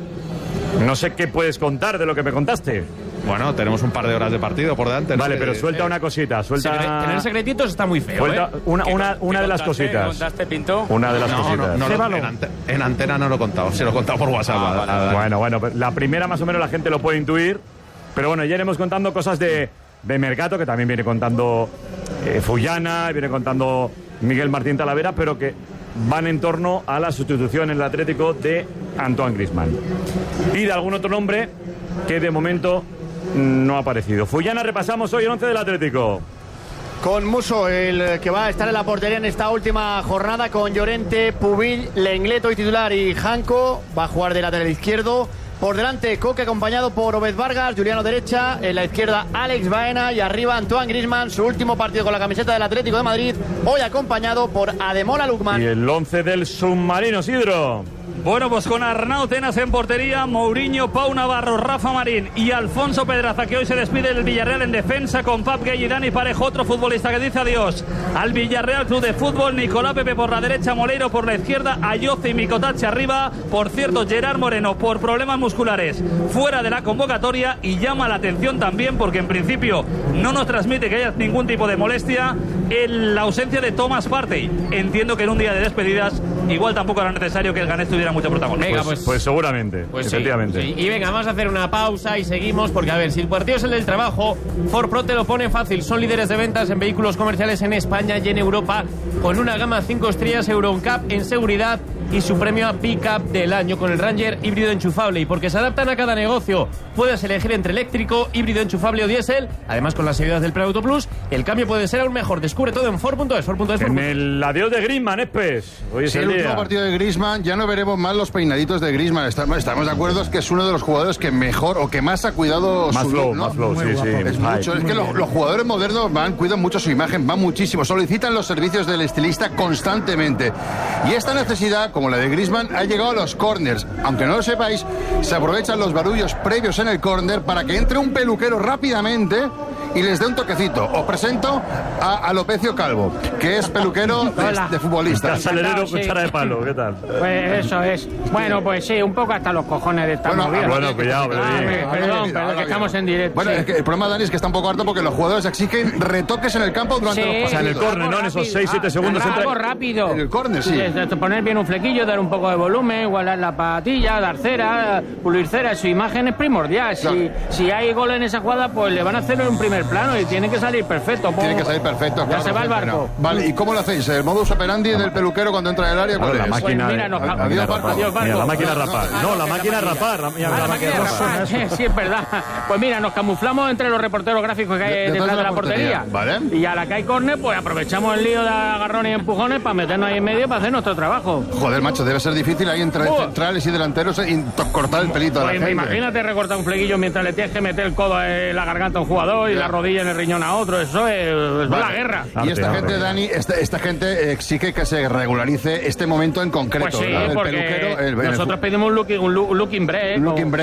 Speaker 1: no sé qué puedes contar de lo que me contaste.
Speaker 15: Bueno, tenemos un par de horas de partido por delante.
Speaker 1: Vale, pero suelta una cosita.
Speaker 3: Tener secretitos está muy feo.
Speaker 1: Suelta una de las cositas.
Speaker 3: ¿Contaste, Pinto?
Speaker 1: Una de las cositas.
Speaker 15: En antena no lo he contado, se lo he contado por WhatsApp.
Speaker 1: Bueno, la primera más o menos la gente lo puede intuir, pero bueno, ya iremos contando cosas de Mercato, que también viene contando Fullana, viene contando Miguel Martín Talavera, pero que van en torno a la sustitución en el Atlético de Antoine Griezmann y de algún otro nombre que de momento no ha aparecido. Fullana, repasamos hoy el 11 del Atlético.
Speaker 9: Con Muso, el que va a estar en la portería en esta última jornada, con Llorente, Pubil, Lenglet y titular, y Janko va a jugar de lateral izquierdo. Por delante, Coque acompañado por Obed Vargas, Juliano derecha, en la izquierda Alex Baena y arriba Antoine Griezmann, su último partido con la camiseta del Atlético de Madrid, hoy acompañado por Ademola Lookman.
Speaker 1: Y el 11 del submarino, Sidro.
Speaker 6: Bueno, pues con Arnau Tenas en portería, Mourinho, Pau Navarro, Rafa Marín y Alfonso Pedraza, que hoy se despide del Villarreal en defensa, con Pap Gay y Dani Parejo, otro futbolista que dice adiós al Villarreal Club de Fútbol. Nicolás Pepe por la derecha, Moleiro por la izquierda, Ayoce y Micotache arriba. Por cierto, Gerard Moreno, por problemas musculares, fuera de la convocatoria, y llama la atención también porque en principio no nos transmite que haya ningún tipo de molestia en la ausencia de Thomas Partey. Entiendo que en un día de despedidas igual tampoco era necesario que el Ganés tuviera mucho protagonismo.
Speaker 1: Venga, pues seguramente, efectivamente.
Speaker 4: Sí. Y venga, vamos a hacer una pausa y seguimos, porque a ver, si el partido es el del trabajo, Ford Pro te lo pone fácil. Son líderes de ventas en vehículos comerciales en España y en Europa, con una gama 5 estrellas Euro NCAP en seguridad y su premio a Pickup del año con el Ranger híbrido enchufable. Y porque se adaptan a cada negocio, puedes elegir entre eléctrico, híbrido enchufable o diésel. Además, con las ayudas del Preauto Plus, el cambio puede ser aún mejor. Descubre todo en Ford.es.
Speaker 1: En el adiós de Griezmann, Espes. Hoy es
Speaker 11: el último partido de Griezmann. Ya no veremos más los peinaditos de Griezmann. Estamos de acuerdo, es que es uno de los jugadores que mejor o que más ha cuidado
Speaker 1: más
Speaker 11: su
Speaker 1: flow,
Speaker 11: look, ¿no?
Speaker 1: Más flow, sí.
Speaker 11: Es mucho. Es que los jugadores modernos cuidan mucho su imagen, van muchísimo. Solicitan los servicios del estilista constantemente. Y esta necesidad, como la de Griezmann, ha llegado a los corners. Aunque no lo sepáis, se aprovechan los barullos previos en el córner para que entre un peluquero rápidamente y les dé un toquecito. Os presento a Alopecio Calvo, que es peluquero de futbolista.
Speaker 1: Salerero, cuchara de palo, ¿qué tal?
Speaker 16: Pues eso es. Bueno, pues sí, un poco hasta los cojones de esta movida.
Speaker 1: Bueno, cuidado,
Speaker 16: perdón, que estamos en directo.
Speaker 11: Bueno, es que el problema, Dani, es que está un poco harto porque los jugadores exigen retoques en el campo durante los partidos.
Speaker 1: O sea, en el córner, ¿no? En esos 6-7 segundos.
Speaker 16: Algo rápido.
Speaker 11: En el córner, sí.
Speaker 16: Poner bien un flequillo, dar un poco de volumen, igualar la patilla, dar cera, pulir cera. Su imagen es primordial. Claro. Si hay gol en esa jugada, pues le van a hacer en un primer plano y tiene que salir perfecto.
Speaker 11: Tiene que salir perfecto.
Speaker 16: Ya
Speaker 11: claro,
Speaker 16: se va el barco.
Speaker 11: Vale, ¿y cómo lo hacéis? ¿El modus operandi del peluquero cuando entra en el área? ¿Cuál
Speaker 1: la
Speaker 11: es?
Speaker 1: máquina
Speaker 16: pues mira,
Speaker 1: adiós, barco. La máquina rapar. No, la máquina rapar. La máquina rapar.
Speaker 16: Sí, es verdad. Pues mira, nos camuflamos entre los reporteros gráficos que hay detrás de la portería.
Speaker 11: Vale.
Speaker 16: Y a la que hay córner, pues aprovechamos el lío de agarrones y empujones para meternos ahí en medio para hacer nuestro trabajo.
Speaker 11: Joder, macho, debe ser difícil ahí entre centrales y delanteros y cortar el pelito a la gente.
Speaker 16: Imagínate recortar un flequillo mientras le tienes que meter el codo en la garganta a un jugador y la rodilla en el riñón a otro. Eso es la guerra.
Speaker 11: Y esta gente, Dani, esta gente exige que se regularice este momento en concreto.
Speaker 16: Pues sí,
Speaker 11: ¿verdad?
Speaker 16: porque nosotros pedimos un looking break.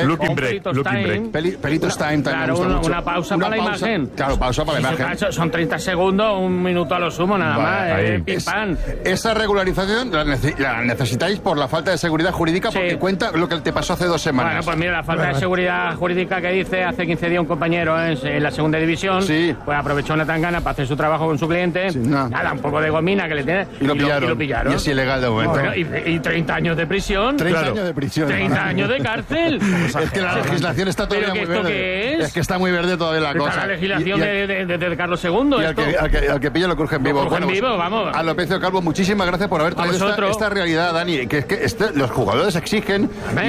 Speaker 11: Pelitos time también.
Speaker 16: Claro, una pausa para la imagen.
Speaker 11: Claro, pausa para la imagen.
Speaker 16: Son 30 segundos, un minuto a lo sumo, nada más. Pim, pam.
Speaker 11: Esa regularización la necesitáis por la falta de seguridad jurídica, porque cuenta lo que te pasó hace 2 semanas.
Speaker 16: Bueno, pues mira, la falta de seguridad jurídica que dice hace 15 días un compañero en la segunda división, pues aprovechó una tangana para hacer su trabajo con su cliente. Nada, un poco de gomina que le tiene.
Speaker 11: Y lo pillaron. Y es ilegal de momento.
Speaker 16: Bueno, y 30 años de prisión.
Speaker 11: 30 años de prisión.
Speaker 16: 30 años de cárcel.
Speaker 11: Es que la legislación está todavía muy verde.
Speaker 16: ¿Qué es?
Speaker 11: Es que está muy verde todavía la cosa.
Speaker 16: La legislación de Carlos II.
Speaker 11: Y al que pilla lo cruje en vivo.
Speaker 16: Vamos.
Speaker 11: Alopecio Calvo, muchísimas gracias por haber traído esta realidad, Dani. Que los jugadores exigen